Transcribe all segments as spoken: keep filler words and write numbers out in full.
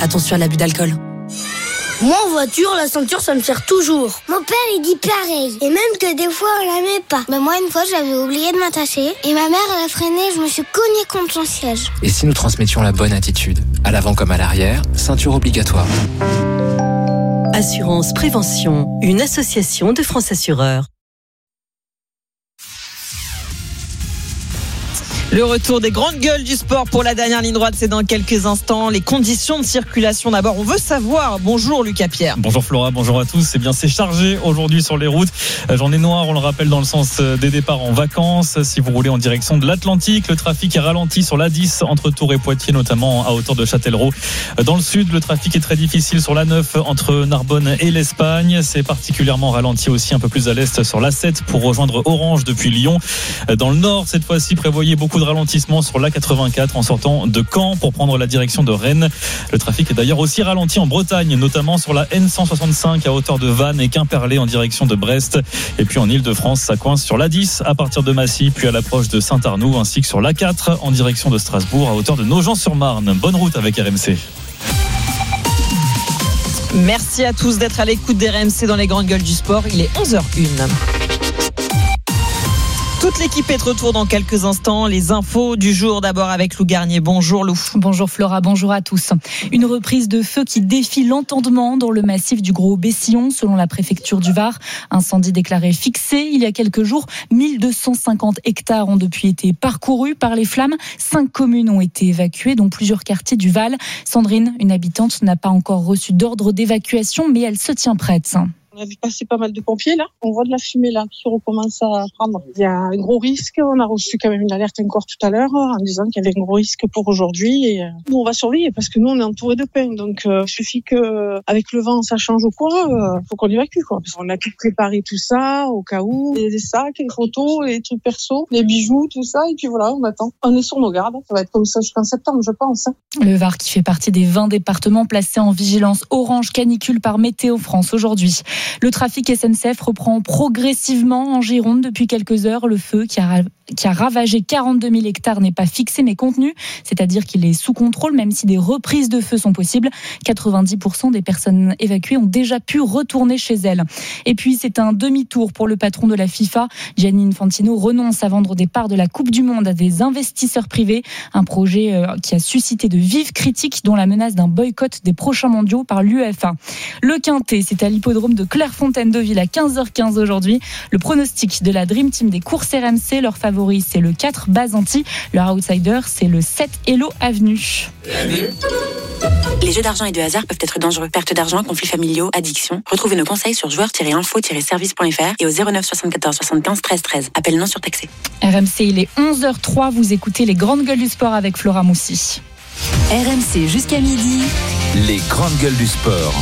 attention à l'abus d'alcool. Moi en voiture, la ceinture ça me sert toujours. Mon père il dit pareil. Et même que des fois on la met pas. Bah moi une fois j'avais oublié de m'attacher. Et ma mère elle a freiné, je me suis cognée contre son siège. Et si nous transmettions la bonne attitude, à l'avant comme à l'arrière, ceinture obligatoire. Assurance Prévention, une association de France Assureurs. Le retour des grandes gueules du sport pour la dernière ligne droite, c'est dans quelques instants. Les conditions de circulation d'abord, on veut savoir. Bonjour Lucas Pierre. Bonjour Flora, bonjour à tous. Eh bien, c'est chargé aujourd'hui sur les routes. Journée noire, on le rappelle, dans le sens des départs en vacances. Si vous roulez en direction de l'Atlantique, le trafic est ralenti sur l'A dix entre Tours et Poitiers, notamment à hauteur de Châtellerault. Dans le sud, le trafic est très difficile sur l'A neuf entre Narbonne et l'Espagne. C'est particulièrement ralenti aussi un peu plus à l'est sur l'A sept pour rejoindre Orange depuis Lyon. Dans le nord, cette fois-ci, prévoyez beaucoup de ralentissement sur l'A quatre-vingt-quatre en sortant de Caen pour prendre la direction de Rennes. Le trafic est d'ailleurs aussi ralenti en Bretagne, notamment sur la N cent soixante-cinq à hauteur de Vannes et Quimperlé en direction de Brest. Et puis en Ile-de-France, ça coince sur l'A dix à partir de Massy, puis à l'approche de Saint-Arnoux, ainsi que sur l'A quatre en direction de Strasbourg à hauteur de Nogent-sur-Marne. Bonne route avec R M C. Merci à tous d'être à l'écoute d'R M C dans les grandes gueules du sport. Il est onze heures zéro un. Toute l'équipe est de retour dans quelques instants. Les infos du jour d'abord avec Lou Garnier. Bonjour Lou. Bonjour Flora, bonjour à tous. Une reprise de feu qui défie l'entendement dans le massif du Gros-Bessillon, selon la préfecture du Var. Incendie déclaré fixé il y a quelques jours. mille deux cent cinquante hectares ont depuis été parcourus par les flammes. Cinq communes ont été évacuées, dont plusieurs quartiers du Val. Sandrine, une habitante, n'a pas encore reçu d'ordre d'évacuation, mais elle se tient prête. On a vu passer pas mal de pompiers là. On voit de la fumée là qui recommence à prendre. Il y a un gros risque. On a reçu quand même une alerte encore tout à l'heure en disant qu'il y avait un gros risque pour aujourd'hui. Et nous on va surveiller parce que nous on est entouré de pins. Donc euh, il suffit que avec le vent ça change ou quoi, euh, faut qu'on évacue quoi. Parce qu'on a tout préparé tout ça au cas où, les sacs, les photos, les trucs perso, les bijoux, tout ça. Et puis voilà, on attend. On est sur nos gardes. Ça va être comme ça jusqu'en septembre, je pense. Le Var qui fait partie des vingt départements placés en vigilance orange canicule par Météo France aujourd'hui. Le trafic S N C F reprend progressivement en Gironde depuis quelques heures. Le feu qui a, qui a ravagé quarante-deux mille hectares n'est pas fixé mais contenu, c'est-à-dire qu'il est sous contrôle même si des reprises de feu sont possibles. quatre-vingt-dix pour cent des personnes évacuées ont déjà pu retourner chez elles. Et puis c'est un demi-tour pour le patron de la FIFA. Gianni Infantino renonce à vendre des parts de la Coupe du Monde à des investisseurs privés. Un projet qui a suscité de vives critiques dont la menace d'un boycott des prochains mondiaux par l'U E F A. Le Quintet, c'est à l'hippodrome de Clairefontaine-Deauville à quinze heures quinze aujourd'hui. Le pronostic de la Dream Team des courses R M C, leur favori c'est le quatre Bazanti, leur outsider c'est le sept Hello Avenue. Les jeux d'argent et de hasard peuvent être dangereux. Perte d'argent, conflits familiaux, addiction. Retrouvez nos conseils sur joueurs tiret info tiret service point f r et au zéro neuf soixante-quatorze soixante-quinze treize treize. Appel non surtaxé. R M C, il est onze heures zéro trois. Vous écoutez les grandes gueules du sport avec Flora Moussi. R M C jusqu'à midi. Les grandes gueules du sport.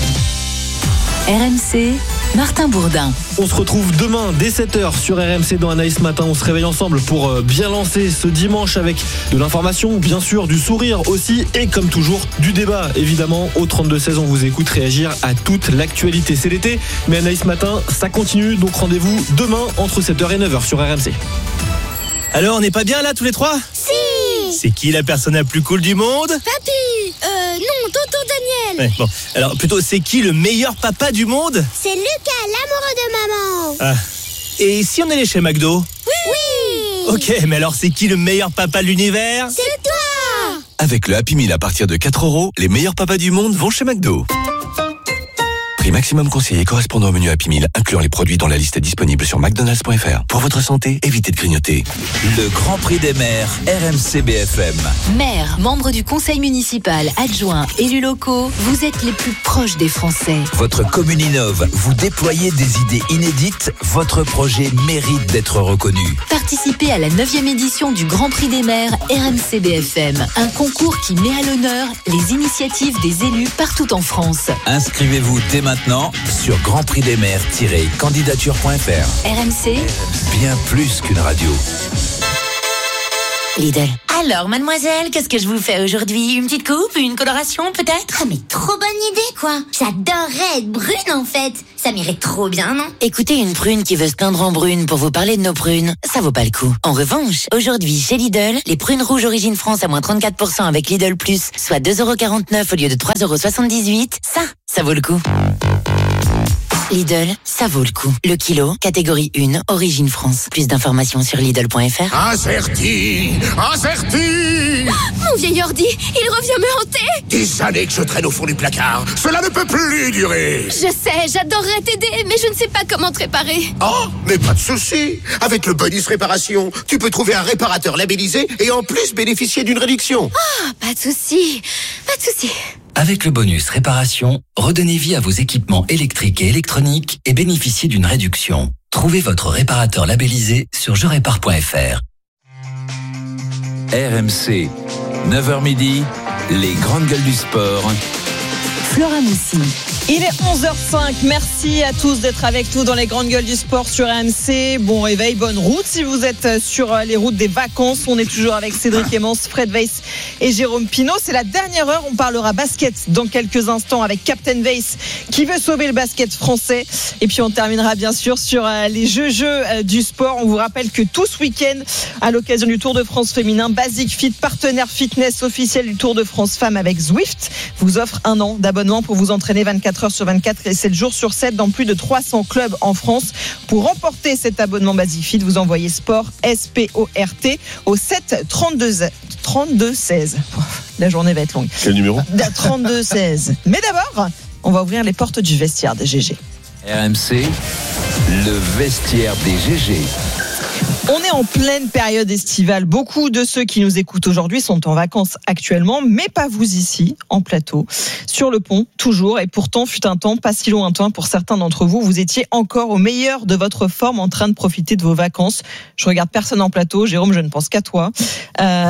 R M C, Martin Bourdin. On se retrouve demain dès sept heures sur R M C dans Anaïs Matin. On se réveille ensemble pour bien lancer ce dimanche avec de l'information, bien sûr, du sourire aussi et comme toujours, du débat. Évidemment, au trente-deux seize, on vous écoute réagir à toute l'actualité. C'est l'été, mais Anaïs Matin, ça continue. Donc rendez-vous demain entre sept heures et neuf heures sur R M C. Alors, on n'est pas bien là tous les trois ? Si. C'est qui la personne la plus cool du monde ? Papy. Euh, non, tonton Daniel. Ouais, bon. Alors, plutôt, c'est qui le meilleur papa du monde ? C'est Lucas, l'amoureux de maman. Ah. Et si on allait chez McDo ? Oui. Oui. Ok, mais alors c'est qui le meilleur papa de l'univers ? C'est toi. Avec le Happy Meal à partir de quatre euros, les meilleurs papas du monde vont chez McDo. Prix maximum conseillé correspondant au menu Happy Meal, incluant les produits dans la liste disponible sur mcdonalds point f r. Pour votre santé, évitez de grignoter. Le Grand Prix des maires, R M C B F M. Maires, membres du conseil municipal, adjoints, élus locaux, vous êtes les plus proches des Français. Votre commune innove, vous déployez des idées inédites, votre projet mérite d'être reconnu. Participez à la neuvième édition du Grand Prix des maires R M C B F M, un concours qui met à l'honneur les initiatives des élus partout en France. Inscrivez-vous dès maintenant sur grand prix des maires tiret candidature point f r. R M C, bien plus qu'une radio. Lidl. Alors, mademoiselle, qu'est-ce que je vous fais aujourd'hui? Une petite coupe, une coloration peut-être? Ah mais trop bonne idée quoi. J'adorerais être brune en fait. Ça m'irait trop bien, non? Écoutez, une prune qui veut se teindre en brune pour vous parler de nos prunes, ça vaut pas le coup. En revanche, aujourd'hui, chez Lidl, les prunes rouges origine France à moins trente-quatre pour cent avec Lidl Plus, soit deux euros quarante-neuf au lieu de trois euros soixante-dix-huit, ça, ça vaut le coup. Lidl, ça vaut le coup. Le kilo, catégorie un, origine France. Plus d'informations sur Lidl point F R. Acerti, Acerti. Mon vieil ordi, il revient me hanter. Des années que je traîne au fond du placard. Cela ne peut plus durer. Je sais, j'adorerais t'aider, mais je ne sais pas comment te réparer. Oh, mais pas de souci. Avec le bonus réparation, tu peux trouver un réparateur labellisé et en plus bénéficier d'une réduction. Ah, pas de souci, pas de souci. Avec le bonus réparation, redonnez vie à vos équipements électriques et électroniques et bénéficiez d'une réduction. Trouvez votre réparateur labellisé sur je répare point F R. R M C, neuf heures midi, les grandes gueules du sport. Flora Moussi. Il est onze heures cinq, merci à tous d'être avec nous dans les grandes gueules du sport sur R M C. Bon réveil, bonne route si vous êtes sur les routes des vacances. On est toujours avec Cédric Emmons, Fred Weiss et Jérôme Pinault. C'est la dernière heure, on parlera basket dans quelques instants avec Captain Weiss qui veut sauver le basket français. Et puis on terminera bien sûr sur les jeux jeux du sport. On vous rappelle que tout ce week-end, à l'occasion du Tour de France féminin, Basic Fit, partenaire fitness officiel du Tour de France femmes avec Zwift, vous offre un an d'abonnement pour vous entraîner vingt-quatre heures sur vingt-quatre et sept jours sur sept dans plus de trois cents clubs en France. Pour remporter cet abonnement Basic Fit, vous envoyez sport S P O R T au sept trente-deux seize. La journée va être longue. Quel numéro? trente-deux seize. Mais d'abord, on va ouvrir les portes du vestiaire des G G. R M C, le vestiaire des G G. On est en pleine période estivale. Beaucoup de ceux qui nous écoutent aujourd'hui sont en vacances actuellement, mais pas vous ici, en plateau, sur le pont, toujours. Et pourtant, fut un temps, pas si lointain pour certains d'entre vous, vous étiez encore au meilleur de votre forme en train de profiter de vos vacances. Je regarde personne en plateau. Jérôme, je ne pense qu'à toi. Euh...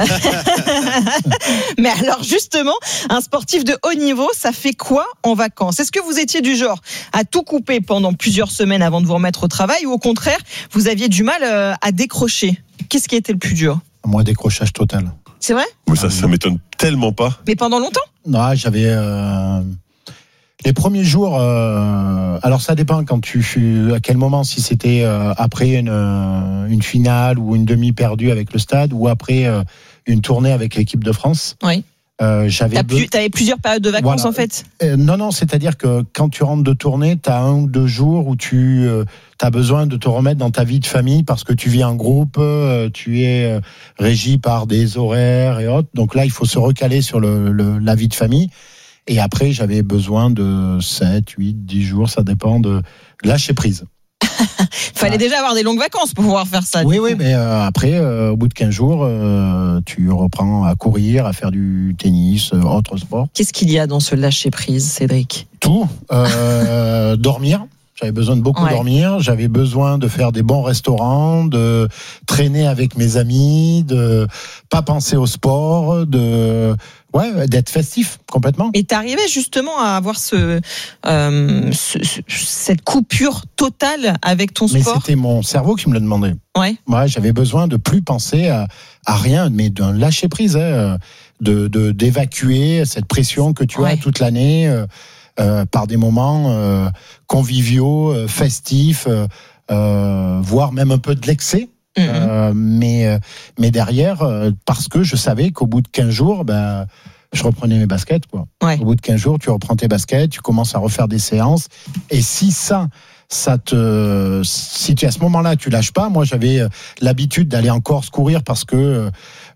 mais alors, justement, un sportif de haut niveau, ça fait quoi en vacances? Est-ce que vous étiez du genre à tout couper pendant plusieurs semaines avant de vous remettre au travail, ou au contraire, vous aviez du mal à décrocher? Qu'est-ce qui était le plus dur? Moi, décrochage total. C'est vrai? Mais ça, ça m'étonne tellement pas. Mais pendant longtemps? Non, j'avais euh, les premiers jours. Euh, alors ça dépend quand tu, à quel moment, si c'était euh, après une une finale ou une demi perdue avec le Stade, ou après euh, une tournée avec l'équipe de France. Oui. Euh, j'avais tu be... avais plusieurs périodes de vacances voilà. en fait euh, Non, non, c'est-à-dire que quand tu rentres de tournée, tu as un ou deux jours où tu euh, as besoin de te remettre dans ta vie de famille parce que tu vis en groupe, euh, tu es euh, régi par des horaires et autres. Donc là, il faut se recaler sur le, le, la vie de famille. Et après, j'avais besoin de sept, huit, dix jours, ça dépend de lâcher prise. Il fallait ah. déjà avoir des longues vacances pour pouvoir faire ça. Oui, oui, mais euh, après, euh, au bout de quinze jours, euh, tu reprends à courir, à faire du tennis, euh, autre sport. Qu'est-ce qu'il y a dans ce lâcher-prise, Cédric? Tout. Euh, dormir. J'avais besoin de beaucoup ouais. dormir. J'avais besoin de faire des bons restaurants, de traîner avec mes amis, de pas penser au sport, de ouais, d'être festif complètement. Et t'arrivais justement à avoir ce, euh, ce, ce cette coupure totale avec ton sport. Mais c'était mon cerveau qui me le demandait. Ouais. Ouais, j'avais besoin de plus penser à, à rien, mais d'un lâcher prise, hein, de, de d'évacuer cette pression que tu ouais. as toute l'année. Euh, Euh, par des moments euh, conviviaux, euh, festifs, euh, euh, voire même un peu de l'excès. Mmh. Euh, mais, euh, mais derrière, euh, parce que je savais qu'au bout de quinze jours, ben, je reprenais mes baskets. Quoi. Ouais. Au bout de quinze jours, tu reprends tes baskets, tu commences à refaire des séances. Et si ça, ça te, si tu à ce moment-là, tu lâches pas. Moi, j'avais l'habitude d'aller en Corse courir parce que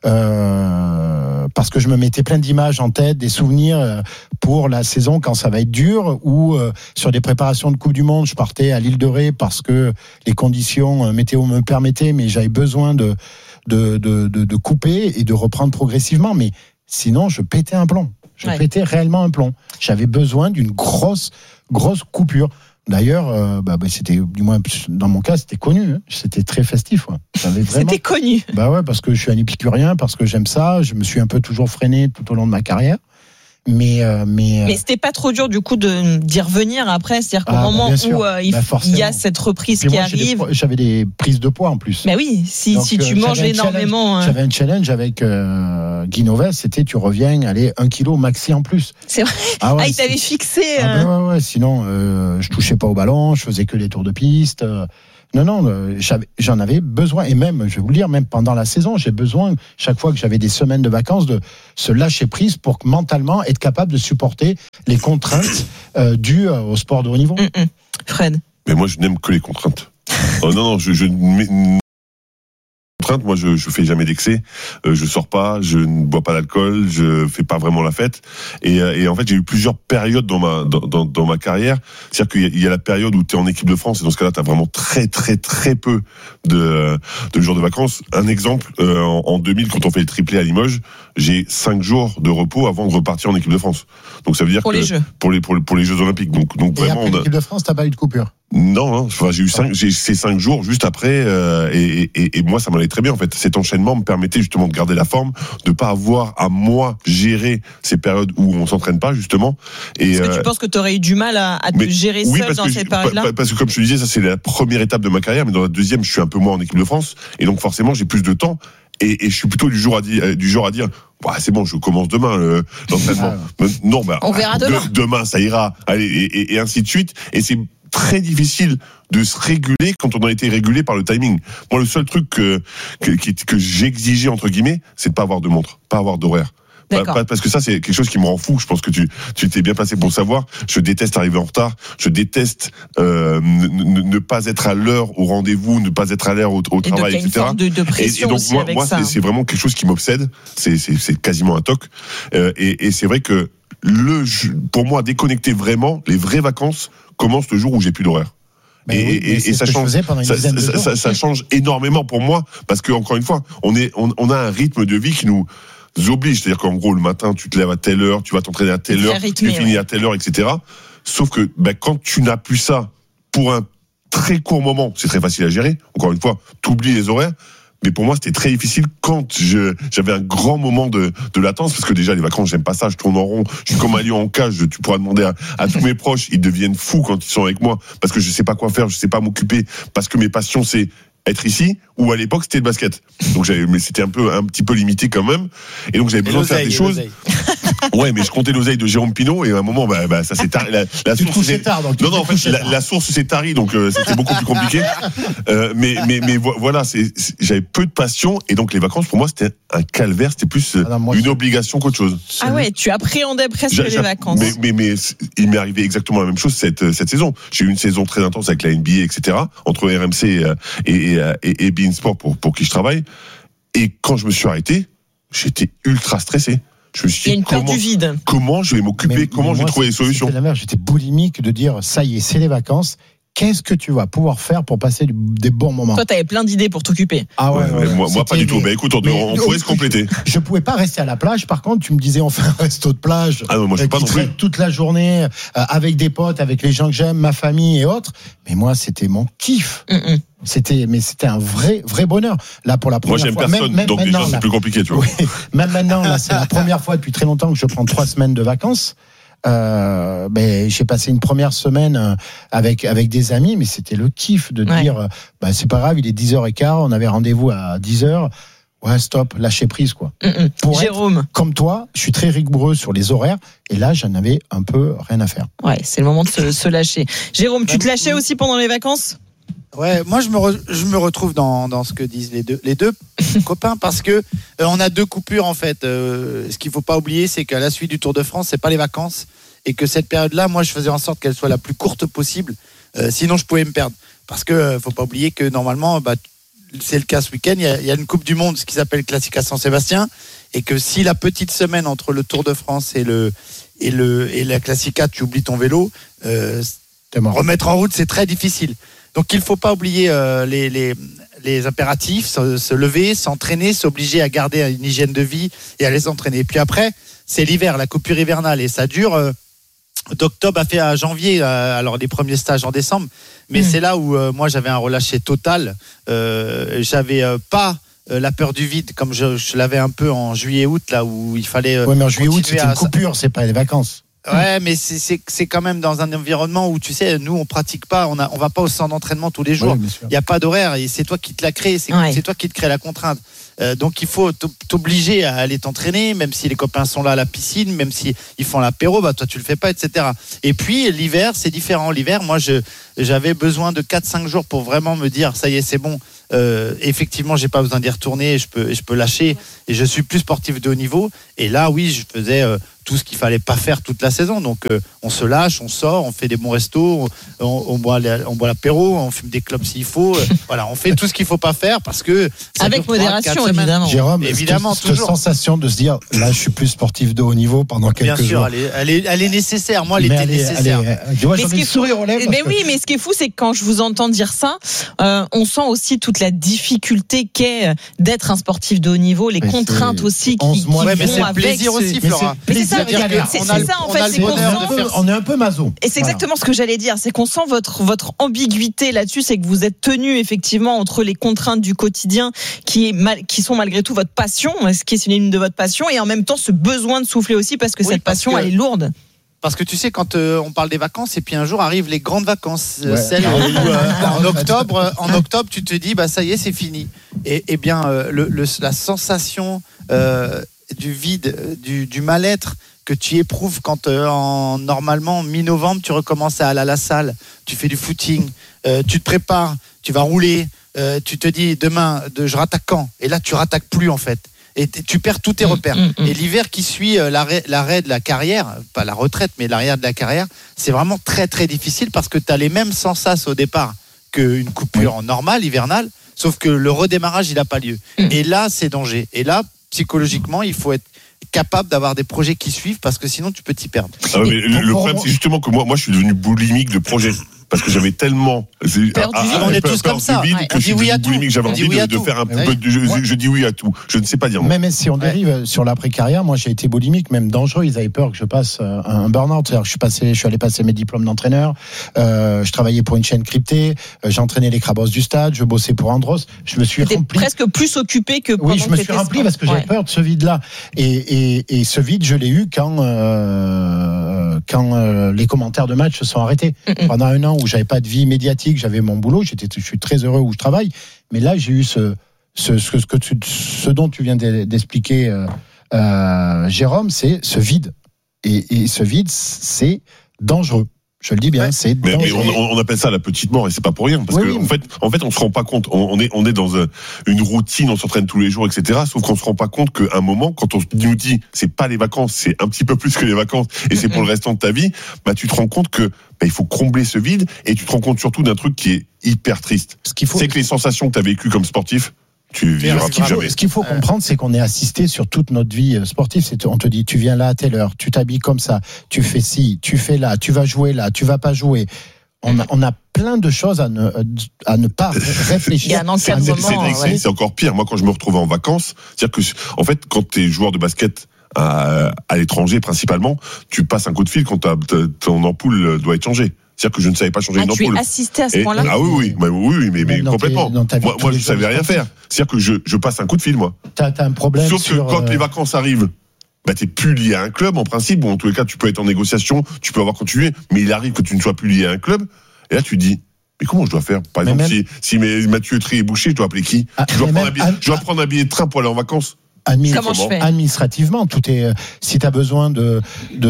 euh, parce que je me mettais plein d'images en tête, des souvenirs pour la saison quand ça va être dur, ou euh, sur des préparations de Coupe du Monde, je partais à l'île de Ré parce que les conditions météo me permettaient, mais j'avais besoin de de de de, de couper et de reprendre progressivement. Mais sinon, je pétais un plomb. Je ouais. pétais réellement un plomb. J'avais besoin d'une grosse grosse coupure. D'ailleurs, euh, bah, bah, c'était, du moins dans mon cas, c'était connu. Hein. C'était très festif. Ouais. J'avais vraiment... C'était connu. Bah ouais, parce que je suis un épicurien, parce que j'aime ça. Je me suis un peu toujours freiné tout au long de ma carrière. Mais, euh, mais, mais c'était pas trop dur du coup de d'y revenir après, c'est-à-dire qu'au ah, moment bah, où euh, il, bah, il y a cette reprise Puis qui moi, arrive. Des, j'avais des prises de poids en plus. Mais oui, si, Donc, si tu euh, manges énormément. Challenge, hein. J'avais un challenge avec euh, Guy Novès, c'était tu reviens, allez, un kilo maxi en plus. C'est vrai. Ah, ouais, ah il t'avait fixé. Ah, euh... bah, ouais, ouais, sinon, euh, je touchais pas au ballon, je faisais que les tours de piste. Euh, Non, non, j'en avais besoin. Et même, je vais vous le dire, même pendant la saison, j'ai besoin, chaque fois que j'avais des semaines de vacances, de se lâcher prise pour mentalement être capable de supporter les contraintes euh, dues au sport de haut niveau. Mm-mm. Fred. Mais moi, je n'aime que les contraintes. Oh, non, non, je, je moi je je fais jamais d'excès, euh, je sors pas, je ne bois pas d'alcool, je fais pas vraiment la fête et, et en fait j'ai eu plusieurs périodes dans ma dans dans, dans ma carrière, c'est-à-dire qu'il y a, il y a la période où tu es en équipe de France et dans ce cas-là tu as vraiment très très très peu de de jours de vacances. Un exemple, euh, en, en deux mille quand on fait le triplé à Limoges, j'ai cinq jours de repos avant de repartir en équipe de France. Donc ça veut dire pour que les jeux. pour les pour les pour les Jeux Olympiques. Donc donc et vraiment après l'équipe de France, t'as pas eu de coupure? Non, hein. Enfin, j'ai eu cinq, j'ai ces cinq jours juste après, euh, et, et, et moi ça m'allait très bien en fait. Cet enchaînement me permettait justement de garder la forme, de pas avoir à moi gérer ces périodes où on s'entraîne pas justement. Et est-ce que euh, tu penses que tu aurais eu du mal à, à te gérer oui, seul dans que ces je, périodes-là? Parce que comme je te disais, ça c'est la première étape de ma carrière, mais dans la deuxième, je suis un peu moins en équipe de France, et donc forcément j'ai plus de temps. Et, et je suis plutôt du genre à dire, du genre à dire, bah, c'est bon, je commence demain le, l'entraînement. Ah, non, bah, on verra demain. De, demain, ça ira. Allez, et, et, et ainsi de suite. Et c'est très difficile de se réguler quand on a été régulé par le timing. Moi, le seul truc que que, que, que j'exigeais entre guillemets, c'est de pas avoir de montre, pas avoir d'horaire. Pas, parce que ça, c'est quelque chose qui me rend fou. Je pense que tu, tu t'es bien placé pour le savoir. Je déteste arriver en retard. Je déteste euh, ne, ne, ne pas être à l'heure au rendez-vous, ne pas être à l'heure au, au et travail, donc, et cetera. De, de pression et, et donc aussi moi, avec moi ça. c'est, c'est vraiment quelque chose qui m'obsède. C'est, c'est, c'est quasiment un toc. Euh, et, et c'est vrai que le, pour moi, déconnecter vraiment, les vraies vacances commencent le jour où j'ai plus d'horaire. Ben et, oui, et, et ça change, ça, ça, ça, ça change énormément pour moi parce que encore une fois, on est, on, on a un rythme de vie qui nous oblige, c'est-à-dire qu'en gros le matin tu te lèves à telle heure, tu vas t'entraîner à telle heure, rythmé, tu finis ouais. à telle heure, et cetera. Sauf que ben, quand tu n'as plus ça pour un très court moment, c'est très facile à gérer. Encore une fois, tu oublies les horaires. Mais pour moi, c'était très difficile quand je, j'avais un grand moment de, de latence, parce que déjà, les vacances, j'aime pas ça, je tourne en rond, je suis comme un lion en cage, tu pourras demander à, à tous mes proches, ils deviennent fous quand ils sont avec moi, parce que je sais pas quoi faire, je sais pas m'occuper, parce que mes passions, c'est être ici, ou à l'époque, c'était le basket. Donc j'avais, mais c'était un peu, un petit peu limité quand même. Et donc j'avais besoin de faire des choses. Ouais, mais je comptais l'oseille de Jérôme Pinault, et à un moment, bah, bah ça s'est tari. La, la tu source s'est tard, donc non, non, en fait, la, la source s'est tarie, donc euh, c'était beaucoup plus compliqué. Euh, mais, mais, mais voilà, c'est, c'est, j'avais peu de passion, et donc les vacances, pour moi, c'était un calvaire, c'était plus ah non, moi, une c'est... obligation qu'autre chose. Ah ouais, tu appréhendais presque j'ai, les j'ai, vacances. Mais, mais, mais il m'est arrivé exactement la même chose cette, cette saison. J'ai eu une saison très intense avec la N B A, et cetera, entre R M C et, et, et, et beIN Sport pour, pour qui je travaille. Et quand je me suis arrêté, j'étais ultra stressé. Je me suis dit, il y a une peur comment, du vide. Comment je vais m'occuper, mais, comment mais je vais trouver des solutions. C'était la merde, j'étais boulimique de dire, ça y est, c'est les vacances. Qu'est-ce que tu vas pouvoir faire pour passer des bons moments? Toi, t'avais plein d'idées pour t'occuper. Ah ouais, ouais, ouais moi, moi, pas du tout. Bah écoute, on, on pourrait se compléter. Je, je pouvais pas rester à la plage. Par contre, tu me disais, on fait un resto de plage. Ah non, moi, je suis pas non plus. Toute la journée, euh, avec des potes, avec les gens que j'aime, ma famille et autres. Mais moi, c'était mon kiff. Mm-mm. C'était, mais c'était un vrai, vrai bonheur. Là, pour la première fois. Moi, j'aime fois. personne, même, donc même déjà, c'est là, plus compliqué, tu vois. Oui, même maintenant, là, c'est la première fois depuis très longtemps que je prends trois semaines de vacances. Euh, ben, j'ai passé une première semaine avec avec des amis, mais c'était le kiff de ouais. dire, ben, c'est pas grave, il est dix heures quinze, on avait rendez-vous à dix heures. Ouais, stop, lâcher prise, quoi. Mm-mm. Pour Jérôme. Être, comme toi, je suis très rigoureux sur les horaires, et là, j'en avais un peu rien à faire. Ouais, c'est le moment de se, se lâcher. Jérôme, tu te lâchais aussi pendant les vacances? Ouais, moi je me re, je me retrouve dans dans ce que disent les deux les deux copains, parce que euh, on a deux coupures en fait. Euh, ce qu'il faut pas oublier, c'est qu'à la suite du Tour de France, c'est pas les vacances, et que cette période-là, moi je faisais en sorte qu'elle soit la plus courte possible. Euh, sinon, je pouvais me perdre, parce que euh, faut pas oublier que normalement, bah, c'est le cas ce week-end. Il y a, il y a une Coupe du Monde, ce qui s'appelle Classica San-Sébastien, et que si la petite semaine entre le Tour de France et le et le et la Classica, tu oublies ton vélo, euh, remettre en route, c'est très difficile. Donc il ne faut pas oublier euh, les, les, les impératifs, se, se lever, s'entraîner, s'obliger à garder une hygiène de vie et à les entraîner. Et puis après, c'est l'hiver, la coupure hivernale, et ça dure euh, d'octobre à, fait à janvier, euh, alors les premiers stages en décembre. Mais mmh. c'est là où euh, moi j'avais un relâché total. Euh, j'avais euh, pas euh, la peur du vide, comme je, je l'avais un peu en juillet-août, là où il fallait. Euh, oui, mais en juillet-août, c'est à... une coupure, c'est pas les vacances. Ouais, mais c'est, c'est, c'est quand même dans un environnement où, tu sais, nous, on pratique pas, on a, on va pas au centre d'entraînement tous les jours. Il oui, n'y a pas d'horaire et c'est toi qui te la crée, c'est, ouais. c'est toi qui te crée la contrainte. Euh, donc, il faut t'obliger à aller t'entraîner, même si les copains sont là à la piscine, même si ils font l'apéro, bah, toi, tu le fais pas, et cetera. Et puis, l'hiver, c'est différent. L'hiver, moi, je, j'avais besoin de quatre cinq jours pour vraiment me dire, ça y est, c'est bon. Euh, effectivement, j'ai pas besoin d'y retourner, je peux, je peux lâcher et je suis plus sportif de haut niveau. Et là, oui, je faisais euh, tout ce qu'il fallait pas faire toute la saison. Donc, euh, on se lâche, on sort, on fait des bons restos, on, on, on boit, on boit l'apéro, on fume des clopes s'il faut. Euh, voilà, on fait tout ce qu'il faut pas faire parce que avec modération, évidemment. Jérôme, évidemment, cette, cette sensation de se dire, là, je suis plus sportif de haut niveau pendant quelques jours. Bien sûr, elle est, elle est, elle est nécessaire. Moi, elle mais était elle est, nécessaire. Elle est, je vois, j'en ai le sourire aux lèvres. Mais oui, mais ce qui est fou, c'est que quand je vous entends dire ça, euh, on sent aussi toute la difficulté qu'est d'être un sportif de haut niveau, les mais contraintes aussi qui, qui vont ouais, mais c'est avec. Plaisir ce... aussi, Flora. Mais c'est ça, c'est, c'est ça en fait, c'est qu'on sent. On est un peu maso. Et c'est exactement voilà. ce que j'allais dire, c'est qu'on sent votre votre ambiguïté là-dessus, c'est que vous êtes tenu effectivement entre les contraintes du quotidien qui est mal, qui sont malgré tout votre passion, ce qui est synonyme de votre passion, et en même temps ce besoin de souffler aussi parce que oui, cette parce passion que... elle est lourde. Parce que tu sais, quand euh, on parle des vacances, et puis un jour arrivent les grandes vacances, ouais. celles où euh, en octobre, en octobre, tu te dis, bah ça y est, c'est fini. Et, et bien, euh, le, le, la sensation euh, du vide, du, du mal-être que tu éprouves quand euh, en, normalement mi-novembre, tu recommences à aller à la salle, tu fais du footing, euh, tu te prépares, tu vas rouler, euh, tu te dis demain, de, je rattaque quand ? Et là, tu rattaques plus en fait. Et tu perds tous tes repères. Mmh, mmh. Et l'hiver qui suit l'arrêt, l'arrêt de la carrière, pas la retraite, mais l'arrière de la carrière, c'est vraiment très très difficile parce que tu as les mêmes sensations au départ qu'une coupure oui. normale, hivernale, sauf que le redémarrage, il n'a pas lieu. Mmh. Et là, c'est danger. Et là, psychologiquement, il faut être capable d'avoir des projets qui suivent parce que sinon, tu peux t'y perdre. Ah ouais, mais le, le problème, c'est justement que moi, moi, je suis devenu boulimique de projets. Parce que j'avais tellement perdu, ah, on est tous comme ça. Vide, ouais. que je suis oui boulimique, j'avais envie oui de, de faire un peu oui. de, je, ouais. je dis oui à tout. Je ne sais pas dire non. Même si on dérive ouais. sur l'après-carrière, moi j'ai été boulimique, même dangereux. Ils avaient peur que je passe un burn-out. C'est-à-dire que je suis passé, je suis allé passer mes diplômes d'entraîneur. Euh, je travaillais pour une chaîne cryptée. Euh, j'entraînais les Crabos du stade. Je bossais pour Andros. Je me suis T'étais rempli. presque plus occupé que pendant oui, je me suis rempli parce que j'avais ouais. peur de ce vide-là. Et, et, et ce vide, je l'ai eu quand euh, quand euh, les commentaires de match se sont arrêtés. Mm-mm. Pendant un an où j'avais pas de vie médiatique, j'avais mon boulot, j'étais, je suis très heureux où je travaille, mais là j'ai eu ce, ce, ce, ce, que tu, ce dont tu viens d'expliquer, euh, euh, Jérôme, c'est ce vide. Et, et ce vide, c'est dangereux. Je le dis bien, ouais. c'est mais, mais on, on appelle ça la petite mort et c'est pas pour rien parce oui, que oui. en fait, en fait, on se rend pas compte. On, on est, on est dans une routine, on s'entraîne tous les jours, et cetera. Sauf qu'on se rend pas compte qu'à un moment, quand on nous dit c'est pas les vacances, c'est un petit peu plus que les vacances et c'est pour le restant de ta vie, bah tu te rends compte que bah, il faut combler ce vide et tu te rends compte surtout d'un truc qui est hyper triste. Ce qu'il faut, c'est que les sensations que tu as vécues comme sportif. Tu vivras plus jamais. Ce qu'il faut comprendre, c'est qu'on est assisté sur toute notre vie sportive. C'est, on te dit, tu viens là à telle heure, tu t'habilles comme ça, tu fais ci, tu fais là, tu vas jouer là, tu vas pas jouer. On a, on a plein de choses à ne, à ne pas réfléchir. Il y a un encadrement. C'est, c'est, c'est, c'est encore pire. Moi, quand je me retrouve en vacances, c'est-à-dire que, en fait, quand tu es joueur de basket à, à l'étranger principalement, tu passes un coup de fil quand ton ampoule doit être changée. C'est-à-dire que je ne savais pas changer ah, une ampoule. Tu es assisté à ce point-là. Ah oui, oui, bah, oui, oui, mais, mais complètement. Tes, moi, moi je ne savais rien faire. C'est-à-dire que je, je passe un coup de fil, moi. T'as, t'as un problème. Sauf sur, que quand euh... les vacances arrivent, bah, t'es plus lié à un club, en principe. Bon, en tous les cas, tu peux être en négociation, tu peux avoir continué, mais il arrive que tu ne sois plus lié à un club. Et là, tu dis, mais comment je dois faire? Par mais exemple, même... si, si mes, ma tuyauterie est bouchée, je dois appeler qui? ah, je, dois prendre un billet, à... je dois prendre un billet de train pour aller en vacances. Comment je fais administrativement, tout est. Si tu as besoin de,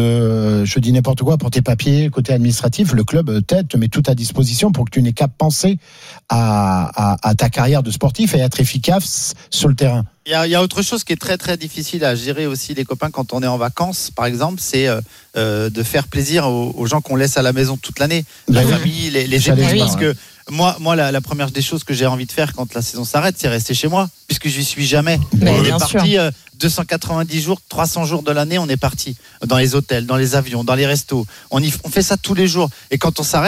de, je dis n'importe quoi pour tes papiers côté administratif, le club t'aide, te met tout à disposition pour que tu n'aies qu'à penser à, à, à ta carrière de sportif et être efficace sur le terrain. Il y, a, il y a autre chose qui est très très difficile à gérer aussi les copains quand on est en vacances, par exemple, c'est euh, de faire plaisir aux, aux gens qu'on laisse à la maison toute l'année, la oui. famille, les, les amis, parce que moi, moi la, la première des choses que j'ai envie de faire quand la saison s'arrête, c'est rester chez moi, puisque je n'y suis jamais. Mais on bien est parti euh, deux cent quatre-vingt-dix jours, trois cents jours de l'année, on est parti dans les hôtels, dans les avions, dans les restos. On, y, on fait ça tous les jours. Et quand on s'arrête,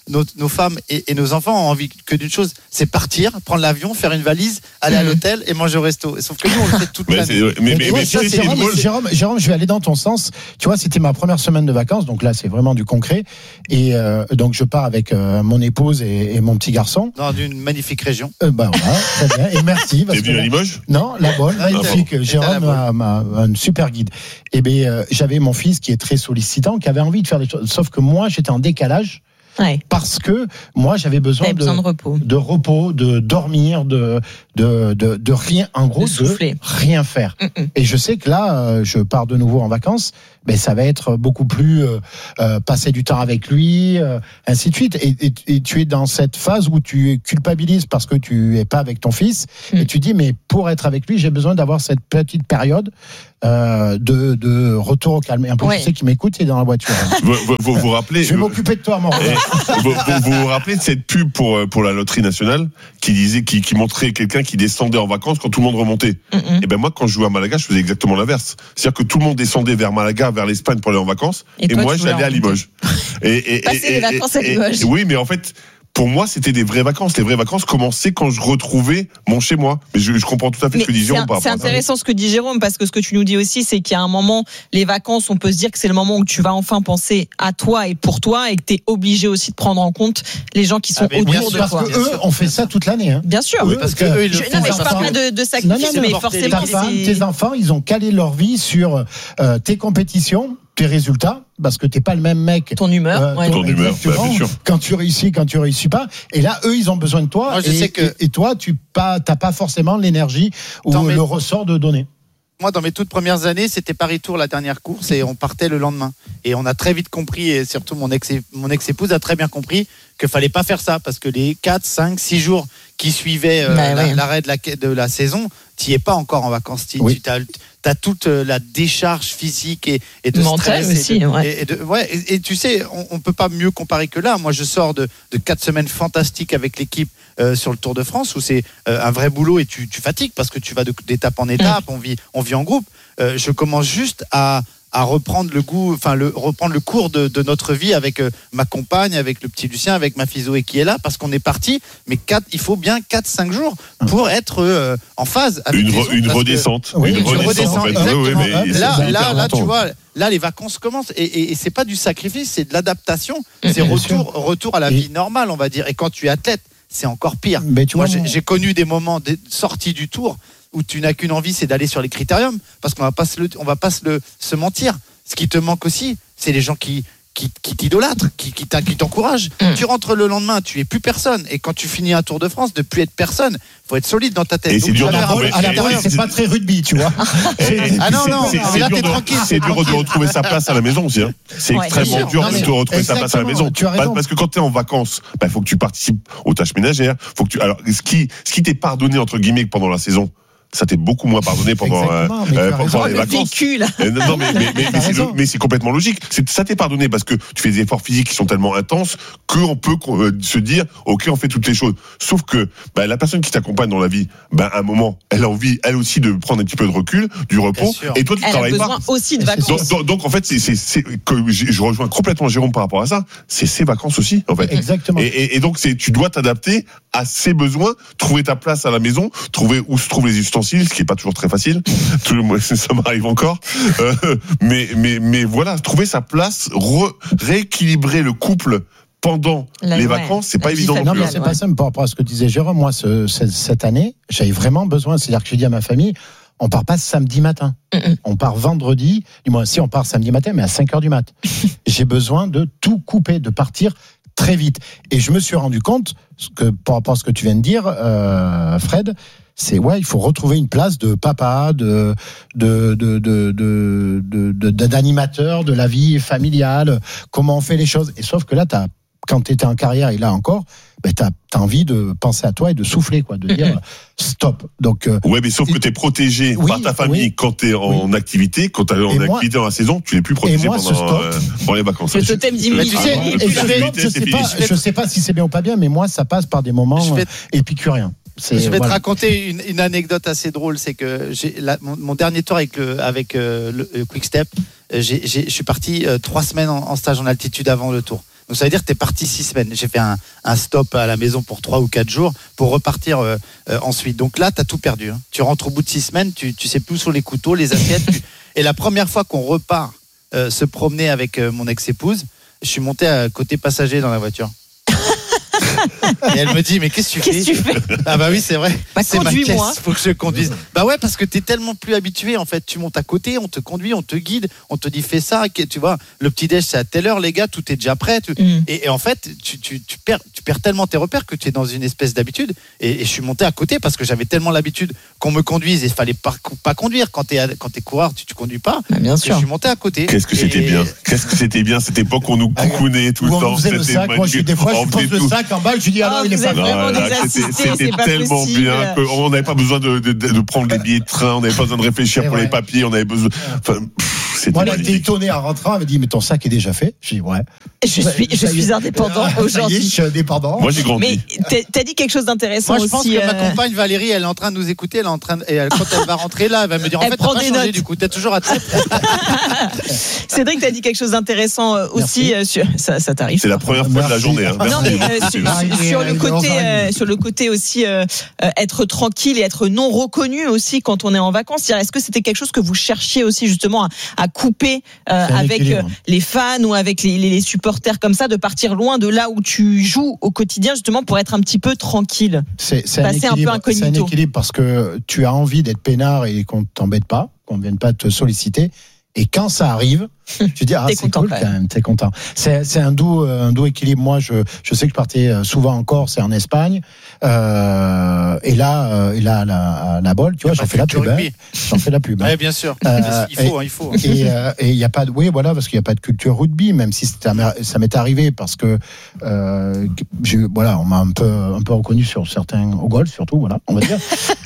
nos, nos femmes et, et nos enfants ont envie que d'une chose, c'est partir, prendre l'avion, faire une valise, aller à l'hôtel et manger au resto. Sauf que nous, on le fait toute l'année. Mais, mais, mais, ça, Jérôme, Jérôme, Jérôme, je vais aller dans ton sens. Tu vois, c'était ma première semaine de vacances, donc là, c'est vraiment du concret. Et euh, donc, je pars avec euh, mon épouse et, et mon petit garçon. Dans une magnifique région. Euh, bah voilà, très bien. Et merci. T'es venu à Limoges ? Non, la Baule, Ah, magnifique. bon. Jérôme a, a, a un super guide. Et bien, euh, j'avais mon fils qui est très sollicitant, qui avait envie de faire des choses. Sauf que moi, j'étais en décalage. Ouais. Parce que moi j'avais besoin, de, besoin de repos, de repos, de dormir, de de de, de rien, en gros, de, de rien faire. Mm-mm. Et je sais que là, euh, je pars de nouveau en vacances, mais ça va être beaucoup plus euh, euh, passer du temps avec lui, euh, ainsi de suite. Et, et, et tu es dans cette phase où tu culpabilises parce que tu es pas avec ton fils, mm. et tu dis mais pour être avec lui, j'ai besoin d'avoir cette petite période. Euh, de, de retour au calme. Et un peu, ouais. Je sais qu'il m'écoute, il est dans la voiture. Vous vous, vous, vous rappelez Je vais m'occuper de toi, mon vous, vous, vous vous rappelez de cette pub pour, pour la loterie nationale qui disait, qui, qui montrait quelqu'un qui descendait en vacances quand tout le monde remontait. Mm-hmm. Et ben moi, quand je jouais à Malaga, je faisais exactement l'inverse. C'est-à-dire que tout le monde descendait vers Malaga, vers l'Espagne pour aller en vacances, et, et toi, moi, j'allais à Limoges. Et, et, Passer et, les vacances à Limoges. Et, et, oui, mais en fait. Pour moi, c'était des vraies vacances. Les vraies vacances commençaient quand je retrouvais mon chez moi. Mais je, je comprends tout à fait mais ce que dit Jérôme. C'est intéressant ce que dit Jérôme, parce que ce que tu nous dis aussi, c'est qu'il y a un moment, les vacances, on peut se dire que c'est le moment où tu vas enfin penser à toi et pour toi, et que tu es obligé aussi de prendre en compte les gens qui sont ah, autour de parce toi. Parce que eux, on fait ça toute l'année. Hein. Bien sûr. Oui, parce que eux, ils je, non, mais je parle pas de, de sacrifice, non, non, mais forcément. Ta femme, tes enfants, ils ont calé leur vie sur euh, tes compétitions, tes résultats, parce que t'es pas le même mec. Ton humeur, euh, ouais. ton humeur, bah, bien sûr. Quand tu réussis, quand tu réussis pas. Et là, eux, ils ont besoin de toi. Moi, je et, sais que... et, et toi, tu pas, t'as pas forcément l'énergie ou mes... le ressort de donner. Moi, dans mes toutes premières années, c'était Paris-Tours la dernière course et on partait le lendemain. Et on a très vite compris, et surtout mon ex, mon ex-épouse a très bien compris qu'il fallait pas faire ça, parce que les quatre, cinq, six jours qui suivaient euh, bah, la, ouais. l'arrêt de la, de la saison, tu n'y es pas encore en vacances. Oui. Tu as toute la décharge physique et, et de mental stress. aussi, et, de, ouais. et, de, ouais, et, et tu sais, on ne peut pas mieux comparer que là. Moi, je sors de, de quatre semaines fantastiques avec l'équipe euh, sur le Tour de France, où c'est euh, un vrai boulot et tu, tu fatigues parce que tu vas de, d'étape en étape, mmh. on, vit, on vit en groupe. Euh, je commence juste à... à reprendre le goût, enfin le reprendre le cours de, de notre vie avec euh, ma compagne, avec le petit Lucien, avec ma fille Zoé qui est là, parce qu'on est parti. Mais quatre, il faut bien quatre cinq jours pour être euh, en phase avec une, les autres, une redescente. Que, oui, une, une redescente. redescente en fait. Exactement. Oui, oui, mais là, là, là, tu vois, là, les vacances commencent et, et, et c'est pas du sacrifice, c'est de l'adaptation. Mmh, c'est retour, retour à la vie normale, on va dire. Et quand tu es athlète, c'est encore pire. Mais tu Moi, vois, j'ai, j'ai connu des moments de sortie du Tour où tu n'as qu'une envie, c'est d'aller sur les critériums, parce qu'on va pas se, le, on va pas se, le, se mentir. Ce qui te manque aussi, c'est les gens qui, qui, qui t'idolâtrent, qui, qui, qui t'encouragent. Mmh. Tu rentres le lendemain, tu es plus personne. Et quand tu finis un Tour de France, de plus être personne, faut être solide dans ta tête. Et c'est dur, à la base, c'est pas très rugby, tu vois. Ah non, non, c'est, c'est, là, dur t'es de, tranquille. C'est dur de retrouver sa place à la maison aussi. Hein. C'est ouais, extrêmement dur non, de retrouver sa place à la maison. Parce que quand tu es en vacances, il bah, faut que tu participes aux tâches ménagères. Faut que tu... Alors, ce qui, ce qui t'est pardonné, entre guillemets, pendant la saison, ça t'est beaucoup moins pardonné pendant, euh, euh, pendant les vacances. Vécu, euh, non, mais, mais, mais, mais, c'est le, mais c'est complètement logique. C'est, ça t'est pardonné parce que tu fais des efforts physiques qui sont tellement intenses qu'on peut euh, se dire, ok, on fait toutes les choses. Sauf que bah, la personne qui t'accompagne dans la vie, bah, à un moment, elle a envie, elle aussi, de prendre un petit peu de recul, du repos. Et toi, tu elle travailles a pas. besoin aussi de vacances. Donc, donc, donc en fait, c'est, c'est, c'est que je rejoins complètement Jérôme par rapport à ça. C'est ses vacances aussi, en fait. Exactement. Et, et, et donc, c'est, tu dois t'adapter à ses besoins, trouver ta place à la maison, trouver où se trouvent les ustensiles, ce qui est pas toujours très facile. Tout le monde, ça m'arrive encore. Euh, mais, mais, mais voilà, trouver sa place, re, rééquilibrer le couple pendant la, les ouais, vacances, c'est pas évident. Non, mais c'est ouais. pas simple par rapport à ce que disait Jérôme. Moi, ce, cette année, j'avais vraiment besoin. C'est-à-dire que j'ai dit à ma famille, on part pas samedi matin. Mm-mm. On part vendredi. Du moins, si on part samedi matin, mais à cinq heures du mat. J'ai besoin de tout couper, de partir très vite. Et je me suis rendu compte que par rapport à ce que tu viens de dire, euh, Fred, c'est ouais, il faut retrouver une place de papa, de de de de de, de, de d'animateur de la vie familiale. Comment on fait les choses. Et sauf que là, t'as quand tu étais en carrière et là encore, ben t'as, t'as envie de penser à toi et de souffler, quoi, de mm-hmm. dire stop. Donc, euh, ouais, mais sauf que t'es protégé oui, par ta famille oui, quand t'es en oui. activité, quand t'es en et activité moi, dans la saison, tu n'es plus protégé moi, pendant, euh, pendant les vacances. Le totem diminue. Tu sais, et et stop, je sais pas, je sais pas si c'est bien ou pas bien, mais moi, ça passe par des moments vais... épicuriens. C'est, je vais voilà. te raconter une, une anecdote assez drôle, c'est que j'ai la, mon, mon dernier tour avec le, avec euh, le, le Quick Step, j'ai, j'ai, je suis parti euh, trois semaines en, en stage en altitude avant le tour. Donc ça veut dire que tu es parti six semaines. J'ai fait un, un stop à la maison pour trois ou quatre jours pour repartir euh, euh, ensuite. Donc là, tu as tout perdu. Hein. Tu rentres au bout de six semaines, tu, tu sais plus où sont les couteaux, les assiettes. tu... Et la première fois qu'on repart euh, se promener avec euh, mon ex-épouse, je suis monté à côté passager dans la voiture. Et elle me dit mais qu'est-ce que tu qu'est-ce fais que tu fais Ah bah oui c'est vrai. Bah, c'est ma caisse, conduis-moi. faut que je conduise. Bah ouais parce que t'es tellement plus habitué en fait. Tu montes à côté, on te conduit, on te guide, on te dit fais ça. Tu vois, le petit déj c'est à telle heure les gars, tout est déjà prêt. Tu... Mm. Et, et en fait tu, tu, tu perds tu perds tellement tes repères que tu es dans une espèce d'habitude. Et, et je suis monté à côté parce que j'avais tellement l'habitude qu'on me conduise et il fallait pas, pas conduire quand t'es quand t'es coureur, tu, tu conduis pas. Bah, bien sûr. Je suis monté à côté. Qu'est-ce que et... c'était bien. Qu'est-ce que c'était bien cette époque où on nous coucounait tout le temps. On faisait le sac. Moi, je, des fois, je pose le sac en bas, je dis alors il est pas Non, là, c'était, c'était tellement possible. bien qu'on n'avait pas besoin de, de, de prendre les billets de train, on n'avait pas besoin de réfléchir pour ouais. les papiers, on avait besoin. Enfin, pff, c'était Moi, elle était étonnée en rentrant, elle m'a dit mais ton sac est déjà fait. Je dis ouais. Je suis, je suis indépendant ah, aujourd'hui. Je suis indépendant. Moi j'ai grandi. Mais t'as, t'as dit quelque chose d'intéressant Moi, je aussi. pense que euh... ma compagne Valérie, elle est en train de nous écouter, elle est en train de... et elle, quand elle va rentrer là, elle va me dire en elle fait prend t'as pas des changé notes. Du coup, t'as toujours à tête. Cédric, t'as dit quelque chose d'intéressant aussi. Euh, sur... ça, ça t'arrive. C'est la première fois Merci. de la journée. Hein. Non, mais euh, sur, sur le côté, euh, sur le côté aussi, euh, euh, être tranquille et être non reconnu aussi quand on est en vacances. Est-ce que c'était quelque chose que vous cherchiez aussi justement à, à couper euh, avec euh, les fans ou avec les, les, les supporters comme ça, de partir loin de là où tu joues au quotidien justement pour être un petit peu tranquille. C'est, c'est passer un, un peu incognito. C'est un équilibre parce que tu as envie d'être peinard et qu'on t'embête pas, qu'on ne vienne pas te solliciter. Et quand ça arrive, tu dis ah t'es c'est cool quand même, t'es content. C'est c'est un doux un doux équilibre. Moi je je sais que je partais souvent en Corse et en Espagne. Euh, et là euh, et là la la bol, tu vois, j'en fais la pub. Hein, j'en fais la pub. Ouais, bien sûr. Euh, il faut, et, il faut. Et euh, et il y a pas de oui voilà parce qu'il y a pas de culture rugby, même si ça m'est arrivé parce que euh, j'ai, voilà on m'a un peu un peu reconnu sur certains au golf surtout voilà on va dire.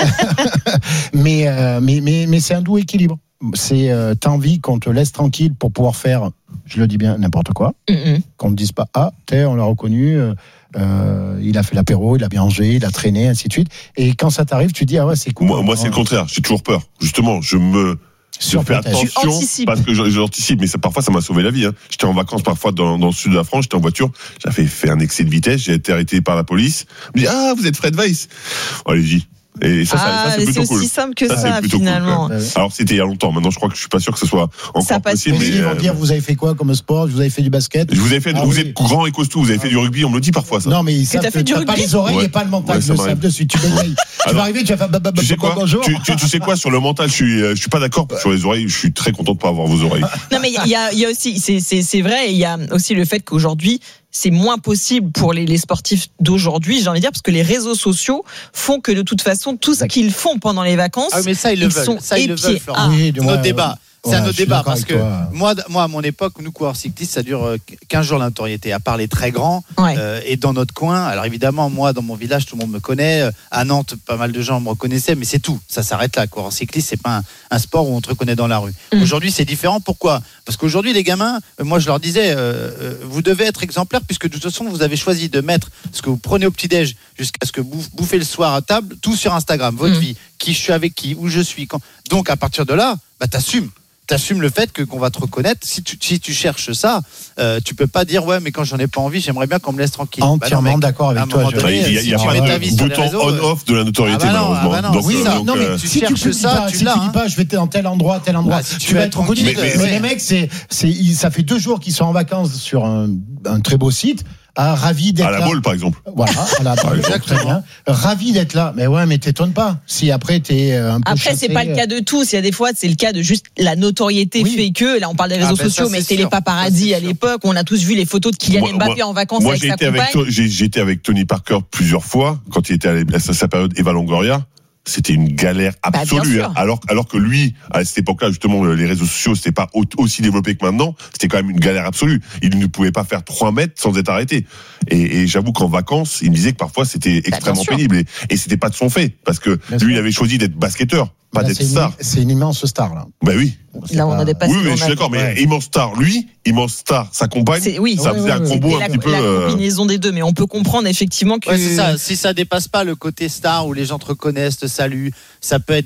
mais, euh, mais mais mais c'est un doux équilibre. C'est euh, t'as envie qu'on te laisse tranquille pour pouvoir faire, je le dis bien, n'importe quoi. Mm-hmm. Qu'on ne dise pas ah t'es on l'a reconnu, euh, euh, il a fait l'apéro, il a bien mangé, il a traîné, ainsi de suite. Et quand ça t'arrive, tu dis ah ouais c'est cool. Moi, moi c'est le contraire. J'ai toujours peur. Justement, je me je fais attention parce que j'anticipe, mais ça, parfois ça m'a sauvé la vie. Hein. J'étais en vacances parfois dans, dans le sud de la France, j'étais en voiture, j'avais fait un excès de vitesse, j'ai été arrêté par la police. Je me dit ah vous êtes Fred Weiss. Allez-y. Et ça, ah, ça, ça c'est plutôt c'est cool. aussi simple que ça, ça finalement. Cool, alors c'était il y a longtemps. Maintenant, je crois que je suis pas sûr que ce soit encore ça possible. Mais ils vont dire, vous avez fait quoi comme sport? Vous avez fait du basket? Je vous avez fait. Ah, vous oui. êtes grand et costaud. Vous avez fait du rugby. On me le dit parfois ça. Non, mais ils savent que tu n'as pas les oreilles ouais. et pas le mental. Ils le savent dessus. Tu vas arriver, tu vas faire. Tu sais quoi? Tu, tu, tu sais quoi sur le mental? Je suis, je suis pas d'accord. Sur les oreilles, je suis très content de pas avoir vos oreilles. Non, mais il y a, il y a aussi, c'est, c'est, c'est vrai. Il y a aussi le fait qu'aujourd'hui, c'est moins possible pour les, les sportifs d'aujourd'hui, j'ai envie de dire, parce que les réseaux sociaux font que de toute façon, tout ce qu'ils font pendant les vacances, ah, mais ça, ils, le ils veulent. sont ça, ils le veulent, ah. oui, c'est notre débat. C'est ouais, un autre débat parce que toi. moi, moi, à mon époque, nous coureurs cyclistes, ça dure quinze jours la notoriété. À part les très grands ouais. euh, et dans notre coin. Alors évidemment, moi, dans mon village, tout le monde me connaît. À Nantes, pas mal de gens me reconnaissaient, mais c'est tout. Ça s'arrête là. Coureur cycliste, c'est pas un, un sport où on te reconnaît dans la rue. Mmh. Aujourd'hui, c'est différent. Pourquoi? Parce qu'aujourd'hui, les gamins, moi, je leur disais, euh, vous devez être exemplaires puisque de toute façon, vous avez choisi de mettre ce que vous prenez au petit-déj jusqu'à ce que vous bouffez le soir à table, tout sur Instagram, votre mmh. vie, qui je suis avec qui, où je suis, quand. Donc à partir de là, bah t'assumes. T'assumes le fait que qu'on va te reconnaître. Si tu si tu cherches ça, euh, tu peux pas dire ouais mais quand j'en ai pas envie, j'aimerais bien qu'on me laisse tranquille. Entièrement bah non, d'accord avec toi. Donné, bah, il y a, si y a pas de bouton on-off de la notoriété ah bah non, malheureusement. Ah bah non, donc, oui, euh, ça, donc, non mais euh, tu si cherches tu ça, pas, tu si l'as. tu dis pas je vais dans tel endroit, tel endroit, bah, si tu vas être reconnu. Mais, mais, mais les mecs, c'est c'est ça fait deux jours qu'ils sont en vacances sur un, un très beau site. Ah, ravi d'être là. À la Baule, par exemple. Voilà, à la Baule, très bien. Ravi d'être là. Mais ouais, mais t'étonnes pas. Si après t'es un peu Après, chassé, c'est pas le cas de tous. Il y a des fois, c'est le cas de juste la notoriété oui. fait que. Là, on parle des réseaux ah ben sociaux, ça, mais c'était les paparazzis à l'époque. On a tous vu les photos de Kylian moi, Mbappé moi, en vacances moi, avec j'ai sa été compagne. Avec, j'ai, j'ai été avec Tony Parker plusieurs fois quand il était à sa période Eva Longoria. C'était une galère absolue, bah, hein. alors, alors que lui, à cette époque-là, justement, les réseaux sociaux, c'était pas aussi développé que maintenant. C'était quand même une galère absolue. Il ne pouvait pas faire trois mètres sans être arrêté. Et, et j'avoue qu'en vacances, il me disait que parfois c'était extrêmement bah, pénible. Et, et c'était pas de son fait. Parce que bien lui, sûr. il avait choisi d'être basketteur, pas là, d'être c'est star. Une, c'est une immense star, là. Bah oui. C'est là, on a dépassé. Oui, mais je suis d'accord, mais ouais. immense star, lui, immense star, sa compagne, c'est, oui, ça ouais, faisait ouais, un combo un la, petit peu. La combinaison des deux, mais on peut comprendre effectivement que. Ouais, c'est ça. Si ça dépasse pas le côté star où les gens te reconnaissent, te saluent, ça peut être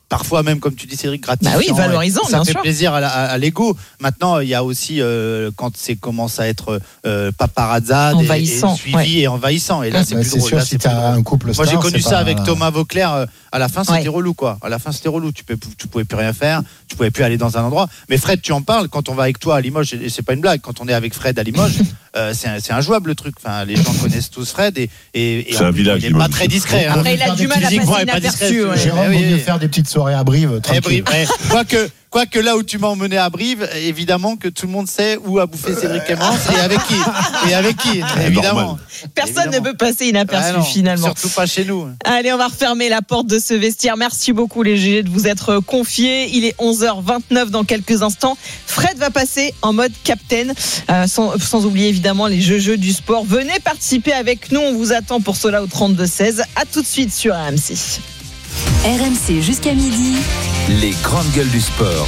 parfois même, comme tu dis, Cédric, gratifiant. Bah oui, valorisant, ça bien fait sûr. plaisir à, la, à l'ego. Maintenant, il y a aussi euh, quand c'est commence à être euh, paparazade envahissant, et, et suivi ouais. et envahissant. Et là, Ouais, c'est bah, plus c'est drôle. sûr, Là, si c'est t'as plus drôle. un couple Moi, star, j'ai connu c'est ça pas- avec Thomas Vauclair. euh, À la fin, c'était Ouais. relou, quoi. À la fin, c'était relou. Tu peux, tu pouvais plus rien faire. Tu pouvais plus aller dans un endroit. Mais Fred, tu en parles quand on va avec toi à Limoges. Et c'est pas une blague. Quand on est avec Fred à Limoges, euh, c'est, un, c'est injouable le truc. Enfin, les gens connaissent tous Fred et, et, et C'est un en- village, il est pas Limoges. très discret. hein. Après, il a du mal à passer Physiquement, il est pas inaperçu, discret. ouais. Jérôme, Eh oui, vaut mieux oui. faire des petites soirées à Brive, Eh, tranquille. Brive, ouais. Quoique, quoique là où tu m'as emmené à Brive, évidemment que tout le monde sait où a bouffé Cédric Clémence et avec qui. Et avec qui, évidemment. normal. Personne Évidemment. ne peut passer inaperçu Ah non, finalement. Surtout pas chez nous. Allez, on va refermer la porte de ce vestiaire. Merci beaucoup les G G de vous être confiés. Il est onze heures vingt-neuf dans quelques instants. Fred va passer en mode captain, euh, sans, sans oublier évidemment les jeux jeux du sport. Venez participer avec nous, on vous attend pour cela au trente-deux seize. À tout de suite sur R M C. R M C jusqu'à midi. Les grandes gueules du sport.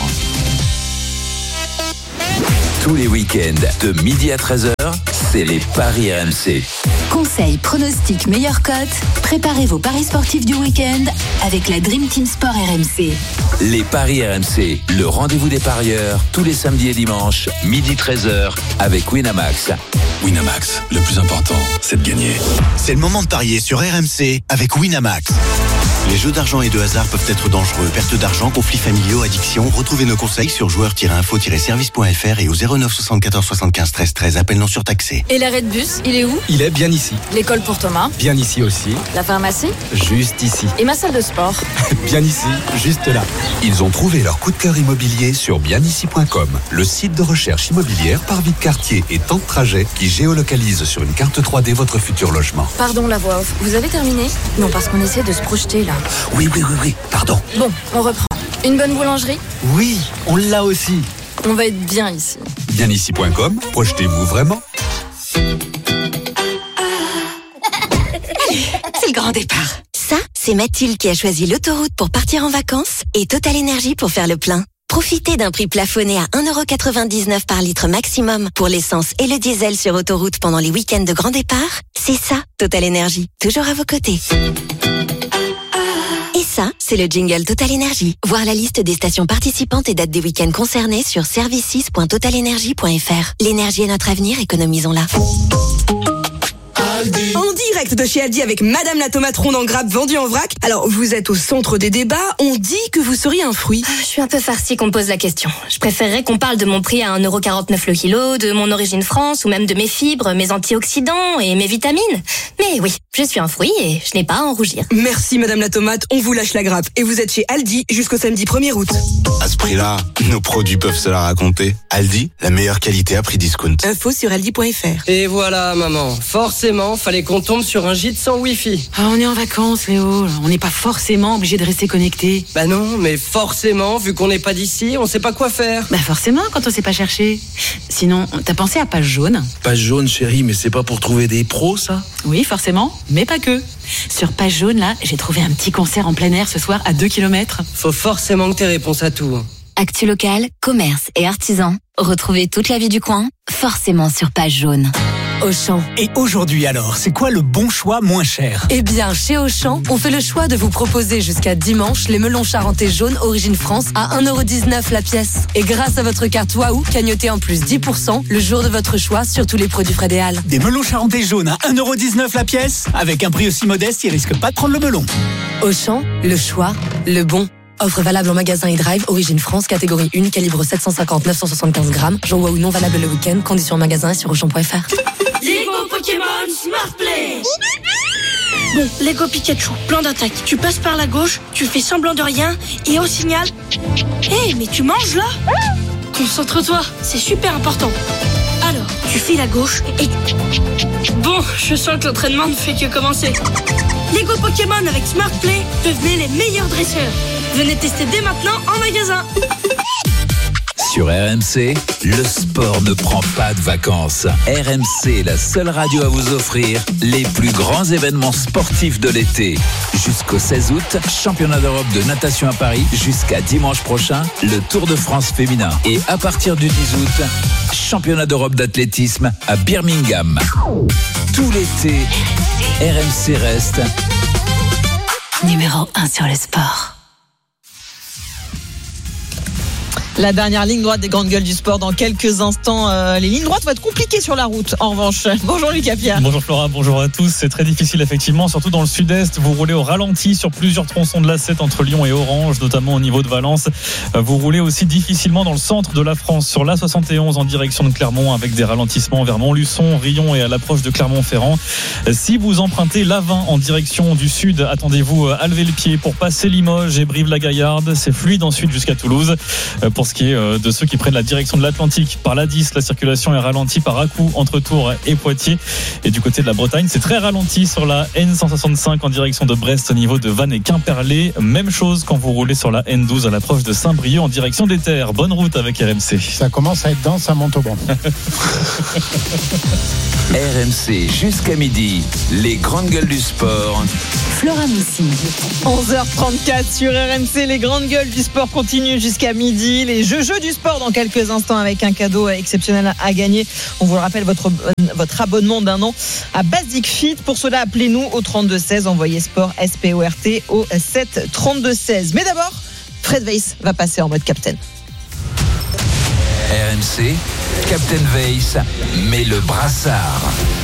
Tous les week-ends, de midi à treize heures, c'est les paris R M C. Conseils, pronostics, meilleures cotes. Préparez vos paris sportifs du week-end avec la Dream Team Sport R M C. Les paris R M C, le rendez-vous des parieurs, tous les samedis et dimanches, midi treize heures, avec Winamax. Winamax, le plus important, c'est de gagner. C'est le moment de parier sur R M C avec Winamax. Les jeux d'argent et de hasard peuvent être dangereux. Perte d'argent, conflits familiaux, addiction. Retrouvez nos conseils sur joueurs tiret info tiret service point f r et au zéro neuf soixante-quatorze soixante-quinze treize treize. Appel non surtaxé. Et l'arrêt de bus, il est où? Il est bien ici. L'école pour Thomas? Bien ici aussi. La pharmacie? Juste ici. Et ma salle de sport? Bien ici, juste là. Ils ont trouvé leur coup de cœur immobilier sur bien ici point com, le site de recherche immobilière par vie de quartier et temps de trajet qui géolocalise sur une carte trois D votre futur logement. Pardon la voix off, vous avez terminé? Non, parce qu'on essaie de se projeter là. Oui, oui, oui, oui, pardon. Bon, on reprend. Une bonne boulangerie? Oui, on l'a aussi. On va être bien ici. bien ici point com, projetez-vous vraiment. C'est le grand départ. Ça, c'est Mathilde qui a choisi l'autoroute pour partir en vacances et Total Énergie pour faire le plein. Profitez d'un prix plafonné à un euro quatre-vingt-dix-neuf par litre maximum pour l'essence et le diesel sur autoroute pendant les week-ends de grand départ. C'est ça, Total Énergie, toujours à vos côtés. Et ça, c'est le jingle Total Énergie. Voir la liste des stations participantes et dates des week-ends concernés sur services point total énergie point f r. L'énergie est notre avenir, économisons-la. En direct de chez Aldi avec Madame la tomate ronde en grappe vendue en vrac. Alors, vous êtes au centre des débats. On dit que vous seriez un fruit. Je suis un peu farcie qu'on me pose la question. Je préférerais qu'on parle de mon prix à un euro quarante-neuf le kilo, de mon origine France ou même de mes fibres, mes antioxydants et mes vitamines. Mais oui, je suis un fruit et je n'ai pas à en rougir. Merci Madame la tomate, on vous lâche la grappe. Et vous êtes chez Aldi jusqu'au samedi premier août. À ce prix-là, nos produits peuvent se la raconter. Aldi, la meilleure qualité à prix discount. Info sur aldi point f r. Et voilà maman, forcément, fallait qu'on tombe sur un gîte sans wifi. Ah, on est en vacances, Léo. On n'est pas forcément obligé de rester connecté. Bah non, mais forcément, vu qu'on n'est pas d'ici, on sait pas quoi faire. Bah forcément, quand on sait pas chercher. Sinon, t'as pensé à Page Jaune? Page Jaune, chérie, mais c'est pas pour trouver des pros, ça? Oui, forcément, mais pas que. Sur Page Jaune, là, j'ai trouvé un petit concert en plein air ce soir à deux kilomètres. Faut forcément que t'aies réponse à tout. Actu local, commerce et artisans. Retrouvez toute la vie du coin, forcément sur Page Jaune. Auchan. Et aujourd'hui alors, c'est quoi le bon choix moins cher? Eh bien, chez Auchan, on fait le choix de vous proposer jusqu'à dimanche les melons charentais jaunes Origine France à un euro dix-neuf la pièce. Et grâce à votre carte Waouh, cagnotez en plus dix pour cent le jour de votre choix sur tous les produits Fred et Al. Des melons charentais jaunes à un euro dix-neuf la pièce? Avec un prix aussi modeste, ils risquent pas de prendre le melon. Auchan, le choix, le bon. Offre valable en magasin et drive, Origine France, catégorie un, calibre sept cent cinquante neuf cent soixante-quinze grammes. Jour Waouh non valable le week-end, conditions en magasin et sur auchan point f r. Lego Pokémon Smart Play. Bon, Lego Pikachu, plan d'attaque. Tu passes par la gauche, tu fais semblant de rien, et au signal... Hé, hey, mais tu manges là? Concentre-toi, c'est super important. Alors, tu files à gauche et... Bon, je sens que l'entraînement ne fait que commencer. Lego Pokémon avec Smart Play, devenez les meilleurs dresseurs. Venez tester dès maintenant en magasin. Sur R M C, le sport ne prend pas de vacances. R M C, la seule radio à vous offrir les plus grands événements sportifs de l'été. Jusqu'au seize août, championnat d'Europe de natation à Paris. Jusqu'à dimanche prochain, le Tour de France féminin. Et à partir du dix août, championnat d'Europe d'athlétisme à Birmingham. Tout l'été, R M C reste numéro un sur le sport. La dernière ligne droite des grandes gueules du sport dans quelques instants. Euh, les lignes droites vont être compliquées sur la route. En revanche, bonjour Lucas Pierre. Bonjour Flora, bonjour à tous. C'est très difficile effectivement, surtout dans le sud-est. Vous roulez au ralenti sur plusieurs tronçons de l'A sept entre Lyon et Orange, notamment au niveau de Valence. Vous roulez aussi difficilement dans le centre de la France sur l'A soixante et onze en direction de Clermont avec des ralentissements vers Montluçon, Rion et à l'approche de Clermont-Ferrand. Si vous empruntez l'A vingt en direction du sud, attendez-vous à lever le pied pour passer Limoges et Brive-la-Gaillarde. C'est fluide ensuite jusqu'à Toulouse. Pour ce qui est de ceux qui prennent la direction de l'Atlantique par l'A dix, la circulation est ralentie par à-coups entre Tours et Poitiers. Et du côté de la Bretagne, c'est très ralenti sur la N cent soixante-cinq en direction de Brest au niveau de Vannes et Quimperlé. Même chose quand vous roulez sur la N douze à l'approche de Saint-Brieuc en direction des Terres. Bonne route avec R M C. Ça commence à être dense à Montauban. R M C jusqu'à midi, les grandes gueules du sport. Flora Moussi. onze heures trente-quatre sur R M C, les grandes gueules du sport continuent jusqu'à midi. Les jeux, jeux du sport dans quelques instants avec un cadeau exceptionnel à gagner. On vous le rappelle, votre, votre abonnement d'un an à Basic Fit. Pour cela, appelez-nous au trente-deux seize, envoyez sport S P O R T au sept trente-deux seize. Mais d'abord, Fred Weiss va passer en mode capitaine. R M C, Captain Weiss met le brassard.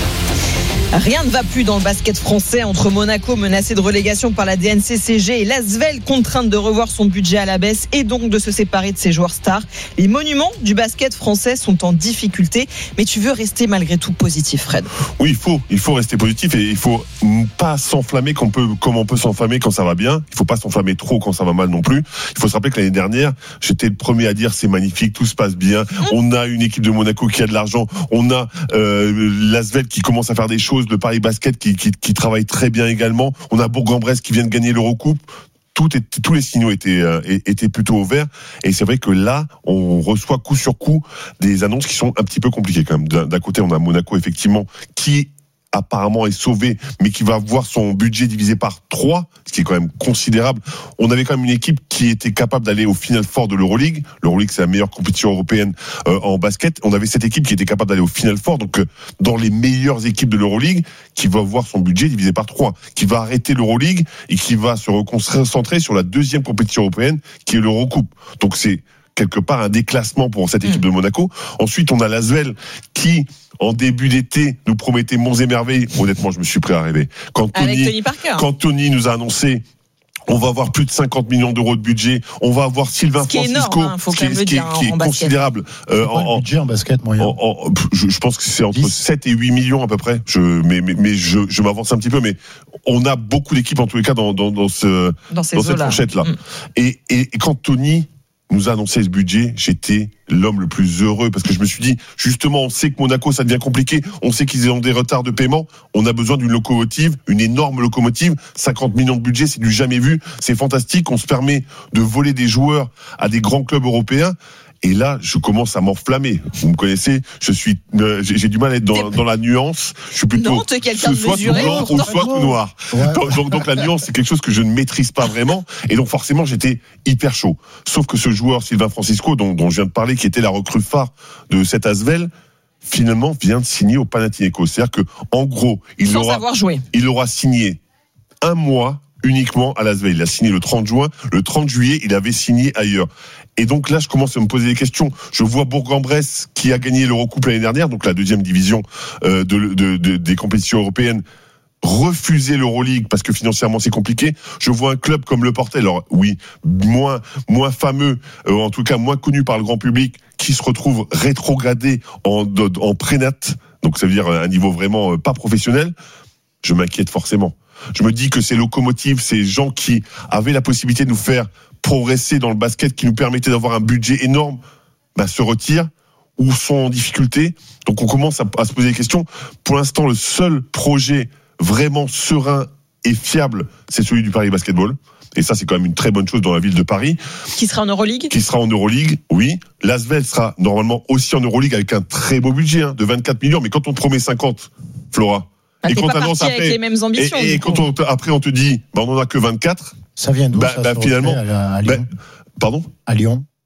Rien ne va plus dans le basket français entre Monaco menacé de relégation par la D N C C G et l'Asvel contrainte de revoir son budget à la baisse et donc de se séparer de ses joueurs stars. Les monuments du basket français sont en difficulté, mais tu veux rester malgré tout positif, Fred. Oui, il faut, il faut rester positif et il faut pas s'enflammer comme on peut, comme on peut s'enflammer quand ça va bien. Il faut pas s'enflammer trop quand ça va mal non plus. Il faut se rappeler que l'année dernière, j'étais le premier à dire c'est magnifique, tout se passe bien. Mmh. On a une équipe de Monaco qui a de l'argent, on a euh, l'Asvel qui commence à faire des choses, le Paris Basket qui, qui, qui travaille très bien également. On a Bourg-en-Bresse qui vient de gagner l'Eurocoupe. Tout est, tous les signaux étaient, euh, étaient plutôt au vert. Et c'est vrai que là, on reçoit coup sur coup des annonces qui sont un petit peu compliquées quand même. D'un, d'un côté, on a Monaco effectivement qui apparemment est sauvé, mais qui va voir son budget divisé par trois, ce qui est quand même considérable. On avait quand même une équipe qui était capable d'aller au Final Four de l'Euroleague. L'Euroleague, c'est la meilleure compétition européenne euh, en basket. On avait cette équipe qui était capable d'aller au Final Four, donc euh, dans les meilleures équipes de l'Euroleague, qui va voir son budget divisé par trois, qui va arrêter l'Euroleague et qui va se reconcentrer sur la deuxième compétition européenne, qui est l'Eurocoupe. Donc c'est quelque part un déclassement pour cette équipe mmh. de Monaco. Ensuite, on a l'Asvel qui, en début d'été, nous promettait monts et merveilles. Honnêtement, je me suis prêt à rêver. Quand Tony, Tony quand Tony nous a annoncé on va avoir plus de cinquante millions d'euros de budget. On va avoir Sylvain qui Francisco, énorme, hein, faut qui, qui, qui, dire, qui est, en considérable. Euh, en, budget en basket moyen. En, en, je, je pense que c'est entre dix sept et huit millions à peu près. Je, mais mais, mais je, je m'avance un petit peu. Mais on a beaucoup d'équipes en tous les cas dans, dans, dans, ce, dans, dans cette fourchette-là. Mm. Et, et, et quand Tony nous a annoncé ce budget, j'étais l'homme le plus heureux parce que je me suis dit, justement, on sait que Monaco, ça devient compliqué, on sait qu'ils ont des retards de paiement, on a besoin d'une locomotive, une énorme locomotive, cinquante millions de budget, c'est du jamais vu, c'est fantastique, on se permet de voler des joueurs à des grands clubs européens. Et là, je commence à m'enflammer. Vous me connaissez, je suis, euh, j'ai, j'ai du mal à être dans, dans la nuance. Je suis plutôt non, ce soit tout blanc ou soit tout noir. Ouais. Donc, donc, donc la nuance, c'est quelque chose que je ne maîtrise pas vraiment. Et donc forcément, j'étais hyper chaud. Sauf que ce joueur, Sylvain Francisco, dont, dont je viens de parler, qui était la recrue phare de cet Asvel, finalement vient de signer au Panathinaikos. C'est-à-dire que, en gros, il Sans aura, avoir joué. il aura signé un mois uniquement à L'Asvel. Il a signé le trente juin. Le trente juillet, il avait signé ailleurs. Et donc là, je commence à me poser des questions. Je vois Bourg-en-Bresse qui a gagné l'Eurocoupe l'année dernière, donc la deuxième division euh, de, de, de, des compétitions européennes, refuser l'Euroleague parce que financièrement c'est compliqué. Je vois un club comme le Portel, alors oui, moins moins fameux, euh, en tout cas moins connu par le grand public, qui se retrouve rétrogradé en, en prénat, donc ça veut dire un niveau vraiment pas professionnel. Je m'inquiète forcément. Je me dis que ces locomotives, ces gens qui avaient la possibilité de nous faire progresser dans le basket, qui nous permettaient d'avoir un budget énorme, bah, se retirent ou sont en difficulté. Donc on commence à, à se poser des questions. Pour l'instant, le seul projet vraiment serein et fiable, c'est celui du Paris Basketball. Et ça, c'est quand même une très bonne chose dans la ville de Paris. Qui sera en Euroleague ? Qui sera en Euroleague, oui. L'Asvel sera normalement aussi en Euroleague avec un très beau budget hein, de vingt-quatre millions. Mais quand on te promet cinquante, Flora, bah, et quand on t'annonce après, avec les mêmes ambitions, et, et quand on, après on te dit, bah, on en a que vingt-quatre. Ça vient d'où bah, ça bah, finalement, à, à Lyon bah, pardon ? À Lyon.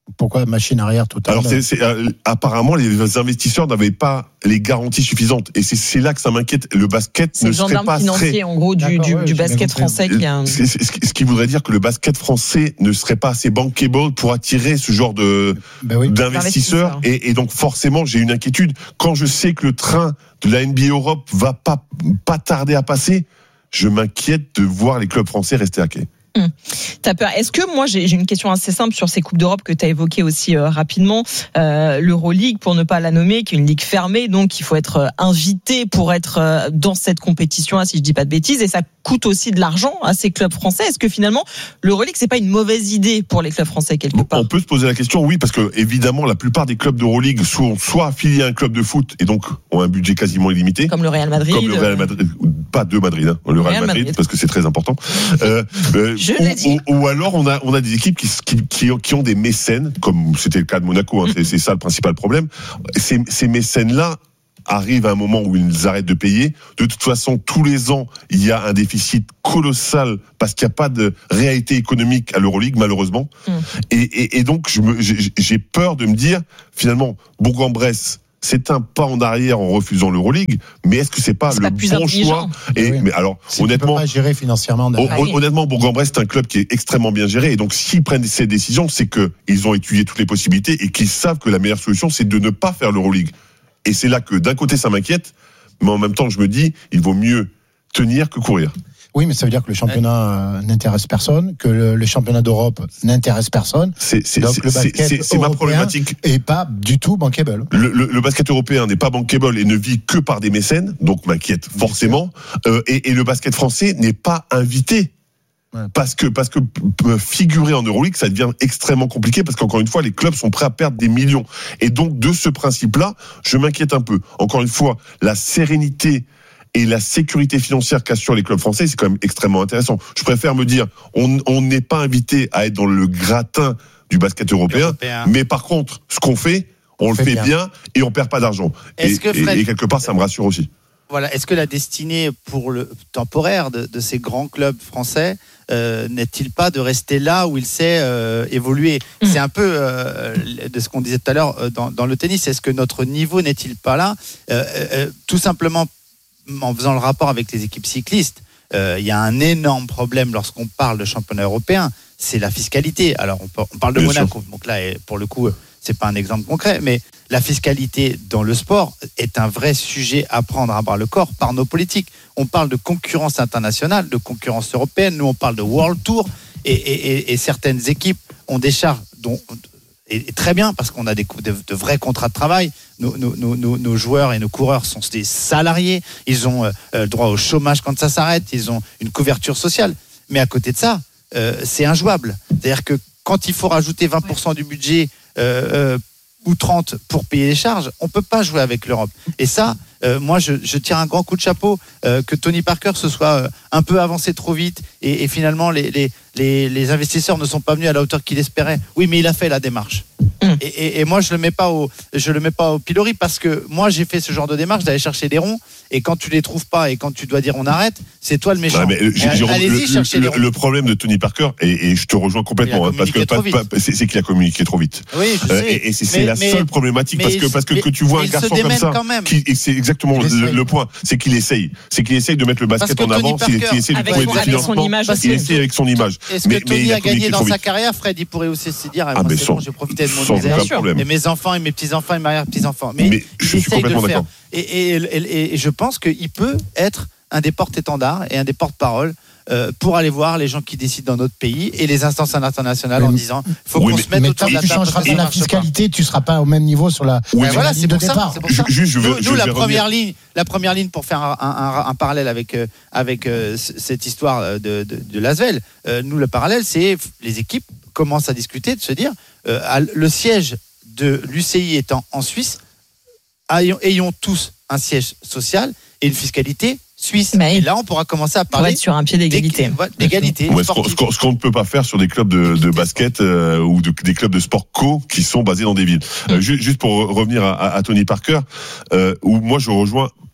Pourquoi machine arrière totale? Alors, c'est, c'est, euh, apparemment, les investisseurs n'avaient pas les garanties suffisantes. Et c'est, c'est là que ça m'inquiète. Le basket c'est ne le serait pas financier, très... en gros, du, du, ouais, du basket français qui a un... C'est, c'est, ce qui voudrait dire que le basket français ne serait pas assez bankable pour attirer ce genre de, ben oui. d'investisseurs. Et, et donc, forcément, j'ai une inquiétude. Quand je sais que le train de la N B A Europe va pas, pas tarder à passer, je m'inquiète de voir les clubs français rester à quai. Hum. T'as peur. Est-ce que moi j'ai, j'ai une question assez simple sur ces coupes d'Europe que tu as évoquées aussi euh, rapidement, euh, l'Euroleague pour ne pas la nommer, qui est une ligue fermée, donc il faut être euh, invité pour être euh, dans cette compétition-là, si je dis pas de bêtises, et ça coûte aussi de l'argent à ces clubs français. Est-ce que finalement l'Euroleague c'est pas une mauvaise idée pour les clubs français quelque part? On peut se poser la question, oui, parce que évidemment la plupart des clubs d'Euroleague sont soit affiliés à un club de foot et donc ont un budget quasiment illimité, comme le Real Madrid, comme le Real Madrid, pas de Madrid, hein, le Real, Real Madrid, Madrid, parce que c'est très important. Euh, euh, Je ou, l'ai dit. Ou, ou alors on a on a des équipes qui, qui qui qui ont des mécènes, comme c'était le cas de Monaco. Hein, c'est, c'est ça le principal problème. Ces, ces mécènes là arrivent à un moment où ils arrêtent de payer. De toute façon, tous les ans, il y a un déficit colossal parce qu'il n'y a pas de réalité économique à l'Euroleague, malheureusement. Mm. Et, et, et donc, je me, j'ai, j'ai peur de me dire, finalement, Bourg-en-Bresse, c'est un pas en arrière en refusant l'Euroleague, mais est-ce que c'est pas c'est le pas bon choix? Et oui. Mais alors, c'est honnêtement, pas gérer financièrement. Oh, honnêtement, Bourg-en-Bresse c'est un club qui est extrêmement bien géré, et donc s'ils prennent ces décisions, c'est que ils ont étudié toutes les possibilités et qu'ils savent que la meilleure solution, c'est de ne pas faire l'Euroleague. Et c'est là que d'un côté ça m'inquiète, mais en même temps je me dis, il vaut mieux tenir que courir. Oui, mais ça veut dire que le championnat ouais. n'intéresse personne, que le, le championnat d'Europe n'intéresse personne. C'est, c'est, Donc c'est, le basket c'est, c'est ma problématique. Et pas du tout bankable. Le, le, le basket européen n'est pas bankable et ne vit que par des mécènes, donc m'inquiète forcément. Euh, et, et le basket français n'est pas invité. Ouais. Parce que parce que figurer en Euroleague, ça devient extrêmement compliqué parce qu'encore une fois, les clubs sont prêts à perdre des millions. Et donc de ce principe-là, je m'inquiète un peu. Encore une fois, la sérénité et la sécurité financière qu'assurent les clubs français, c'est quand même extrêmement intéressant. Je préfère me dire, on on n'est pas invité à être dans le gratin du basket européen, européen. Mais par contre, ce qu'on fait, on, on le fait, fait bien. bien et on perd pas d'argent. Et, Fred... et, et quelque part, ça me rassure aussi. Voilà. Est-ce que la destinée pour le temporaire de, de ces grands clubs français euh, n'est-il pas de rester là où il s'est euh, évolué? mmh. C'est un peu euh, de ce qu'on disait tout à l'heure euh, dans, dans le tennis. Est-ce que notre niveau n'est-il pas là euh, euh, tout simplement en faisant le rapport avec les équipes cyclistes, il euh, y a un énorme problème lorsqu'on parle de championnat européen, c'est la fiscalité. Alors on, on parle de Bien Monaco, sûr. Donc là pour le coup c'est pas un exemple concret, mais la fiscalité dans le sport est un vrai sujet à prendre à bras le corps par nos politiques. On parle de concurrence internationale, de concurrence européenne, nous on parle de World Tour et, et, et, et certaines équipes ont des charges dont et très bien parce qu'on a des, de, de vrais contrats de travail. Nos, nos, nos, nos joueurs et nos coureurs sont des salariés. Ils ont euh, droit au chômage quand ça s'arrête. Ils ont une couverture sociale. Mais à côté de ça, euh, c'est injouable. C'est-à-dire que quand il faut rajouter vingt pour cent du budget euh, euh, ou trente pour payer les charges, on peut pas jouer avec l'Europe. Et ça, euh, moi, je, je tire un grand coup de chapeau euh, que Tony Parker se soit euh, un peu avancé trop vite et, et finalement les, les, les, les investisseurs ne sont pas venus à la hauteur qu'il espérait. Oui, mais il a fait la démarche. Mmh. Et, et, et moi, je le mets pas au, je le mets pas au pilori parce que moi, j'ai fait ce genre de démarche d'aller chercher des ronds et quand tu les trouves pas et quand tu dois dire on arrête, c'est toi le méchant. Ouais, mais, j'ai, j'ai, allez-y le, chercher le, les ronds. Le problème de Tony Parker et, et je te rejoins complètement hein, parce que pas, pas, c'est, c'est qu'il a communiqué trop vite. Oui, je euh, sais. Et, et c'est, c'est mais, la mais, seule problématique parce que parce que, que tu vois un garçon comme ça, qui, et c'est exactement le, le point, c'est qu'il essaye, c'est qu'il essaye de mettre le basket en avant, c'est qu'il essaye de trouver des financements, il essaye avec son image. Est-ce que Tony a gagné dans sa carrière, Fred? Il pourrait aussi se dire, ah bon, j'ai profité de mon misère. Et mes enfants et mes petits-enfants et mes arrière-petits-enfants. Mais, mais je suis complètement d'accord. Et, et, et, et je pense qu'il peut être un des porte-étendards et un des porte-paroles euh, pour aller voir les gens qui décident dans notre pays et les instances internationales mais, en disant il faut oui, qu'on mais, se mette mais autour de la table. Tu changeras pas la fiscalité, tu seras pas au même niveau sur la, oui, la voilà, ligne c'est pour de ça, départ. C'est pour ça. Je, je veux, nous, je nous la première ligne, la première ligne pour faire un, un, un, un parallèle avec euh, avec euh, cette histoire de, de, de Lasvel. Euh, nous le parallèle, c'est les équipes commencent à discuter de se dire euh, le siège de l'U C I étant en Suisse, ayons, ayons tous un siège social et une fiscalité suisse. Mais et là, on pourra commencer à parler sur un pied d'égalité. d'égalité ouais, ce, qu'on, ce, qu'on, ce qu'on ne peut pas faire sur des clubs de, de basket euh, ou de, des clubs de sport co qui sont basés dans des villes. Euh, juste, juste pour revenir à, à Tony Parker, euh, où moi je rejoins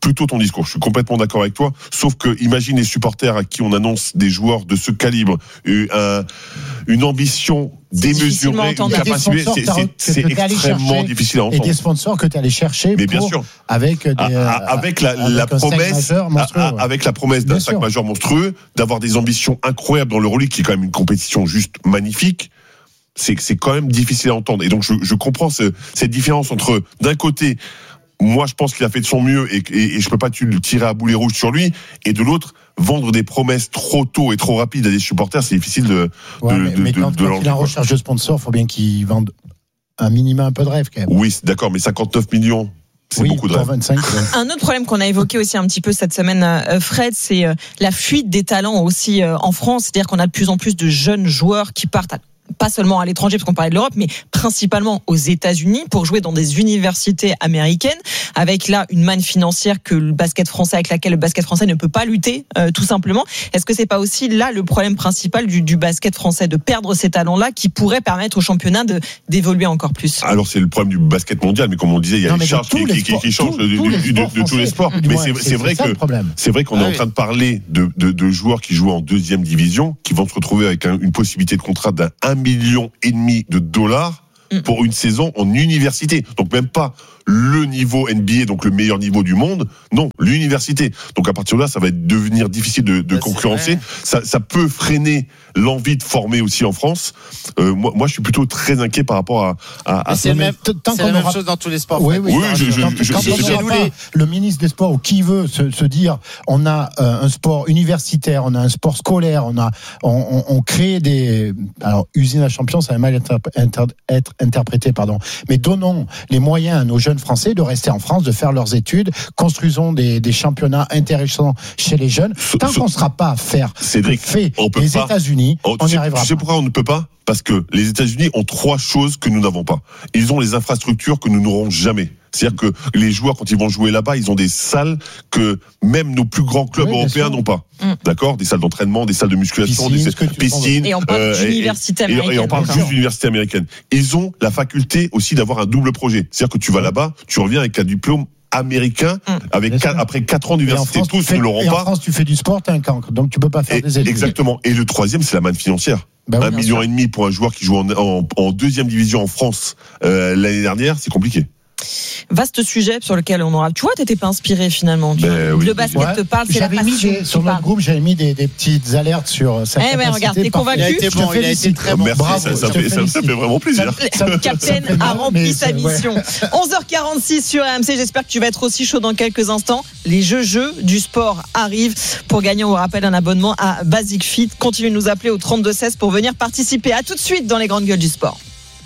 plutôt ton discours. Je suis complètement d'accord avec toi. Sauf que, imagine les supporters à qui on annonce des joueurs de ce calibre, un, une ambition démesurée, une capacité, c'est, c'est, c'est extrêmement difficile à entendre. Et des sponsors que tu es allé chercher mais pour, bien sûr. avec des, à, à, avec la, avec la promesse, monstrueux, à, ouais. avec la promesse d'un sac majeur monstrueux, d'avoir des ambitions incroyables dans l'Euroleague, qui est quand même une compétition juste magnifique. C'est, c'est quand même difficile à entendre. Et donc, je, je comprends ce, cette différence entre, d'un côté, moi, je pense qu'il a fait de son mieux et, et, et je peux pas le tirer à boulet rouge sur lui. Et de l'autre, vendre des promesses trop tôt et trop rapides à des supporters, c'est difficile de, ouais, de, mais, de, mais de, quand, de quand il est en recherche de sponsors, il faut bien qu'il vende un minimum un peu de rêve, quand même. Oui, d'accord, mais cinquante-neuf millions. C'est oui, beaucoup de rêve. vingt-cinq, ouais. Un autre problème qu'on a évoqué aussi un petit peu cette semaine, Fred, c'est la fuite des talents aussi en France. C'est-à-dire qu'on a de plus en plus de jeunes joueurs qui partent à pas seulement à l'étranger, parce qu'on parlait de l'Europe, mais principalement aux États-Unis pour jouer dans des universités américaines, avec là une manne financière que le basket français, avec laquelle le basket français ne peut pas lutter, euh, tout simplement. Est-ce que c'est pas aussi là le problème principal du, du basket français, de perdre ces talents-là qui pourraient permettre au championnat de, d'évoluer encore plus? Alors c'est le problème du basket mondial, mais comme on disait, il y a non, les charges qui, qui, qui, qui changent de, de, de, de tous les sports. Mais c'est, c'est, c'est vrai que c'est vrai qu'on ah, est oui. en train de parler de, de, de joueurs qui jouent en deuxième division, qui vont se retrouver avec un, une possibilité de contrat d'un un million et demi de dollars pour une saison en université. Donc même pas le niveau N B A, donc le meilleur niveau du monde, non, l'université. Donc à partir de là, ça va devenir difficile de, de concurrencer. Ça, ça peut freiner l'envie de former aussi en France. Euh, moi, moi, je suis plutôt très inquiet par rapport à. à, à c'est ça. le même, c'est la même aura... chose dans tous les sports. Oui, oui. oui je, je, quand je, quand je, on je, aura pas le ministre des Sports ou qui veut se, se dire, on a euh, un sport universitaire, on a un sport scolaire, on a, on, on, on crée des, alors usine à champions, ça va mal être, inter, être interprété, pardon. Mais donnons les moyens à nos jeunes Français de rester en France, de faire leurs études, construisons des, des championnats intéressants chez les jeunes. Tant ce, qu'on ne sera pas à faire Cédric, fait on peut les pas, États-Unis, on, on y arrivera. Tu sais pourquoi on ne peut pas? Parce que les États-Unis ont trois choses que nous n'avons pas. Ils ont les infrastructures que nous n'aurons jamais. C'est-à-dire que les joueurs, quand ils vont jouer là-bas, ils ont des salles que même nos plus grands clubs oui, européens n'ont pas. Mmh. D'accord? Des salles d'entraînement, des salles de musculation, piscine, des piscines. Et on parle euh, d'université américaine. Et, et on parle juste d'université américaine. Ils ont la faculté aussi d'avoir un double projet. C'est-à-dire que tu vas là-bas, tu reviens avec un diplôme américain, mmh. avec quatre, après quatre ans d'université. France, tous ne l'auront pas. En France, tu fais du sport, t'as un cancre. Donc tu peux pas faire et, des études. Exactement. Et le troisième, c'est la manne financière. Ben oui, un million sûr. et demi pour un joueur qui joue en, en, en deuxième division en France euh, l'année dernière, c'est compliqué. Vaste sujet sur lequel on aura. Tu vois, t'étais pas inspiré finalement. Ben, oui. Le basket ouais. te parle, c'est j'avais la passion. Mis des, sur notre groupe, j'avais mis des, des petites alertes sur sa eh ben, regarde, t'es convaincu. Il a été bon, il a été très bon. Merci, Bravo, ça, ça, fait, ça, ça fait vraiment plaisir. Le capitaine a rempli sa mission. Ouais. onze heures quarante-six sur R M C. J'espère que tu vas être aussi chaud dans quelques instants. Les jeux jeux du sport arrivent. Pour gagner, on vous rappelle un abonnement à Basic Fit. Continuez de nous appeler au trente-deux seize pour venir participer. À tout de suite dans les grandes gueules du sport.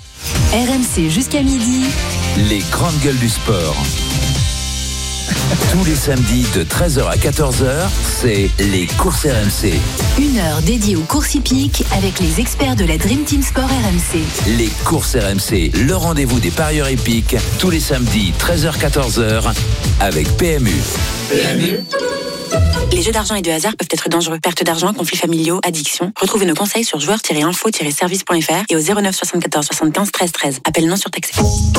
R M C jusqu'à midi. Les grandes gueules du sport. Tous les samedis de treize heures à quatorze heures, c'est les courses R M C. Une heure dédiée aux courses hippiques avec les experts de la Dream Team Sport R M C. Les courses R M C, le rendez-vous des parieurs hippiques, tous les samedis treize heures à quatorze heures avec P M U. P M U. Les jeux d'argent et de hasard peuvent être dangereux. Perte d'argent, conflits familiaux, addiction. Retrouvez nos conseils sur joueurs tiret info tiret service point f r et au zéro neuf soixante-quatorze soixante-quinze treize treize. Appel non surtaxé.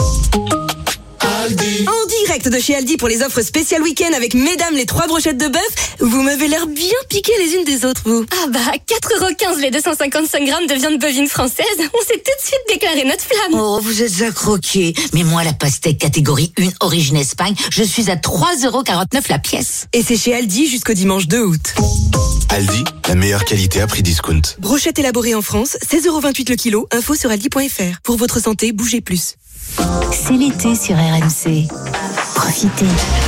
En direct de chez Aldi pour les offres spéciales week-end avec mesdames les trois brochettes de bœuf. Vous m'avez l'air bien piquées les unes des autres, vous. Ah bah, quatre euros quinze les deux cent cinquante-cinq grammes de viande bovine française. On s'est tout de suite déclaré notre flamme. Oh, vous êtes à croquer. Mais moi, la pastèque catégorie un origine Espagne, je suis à trois euros quarante-neuf la pièce. Et c'est chez Aldi jusqu'au dimanche deux août. Aldi, la meilleure qualité à prix discount. Brochette élaborée en France, seize euros vingt-huit le kilo. Info sur aldi point f r. Pour votre santé, bougez plus. C'est l'été sur R M C. Profitez.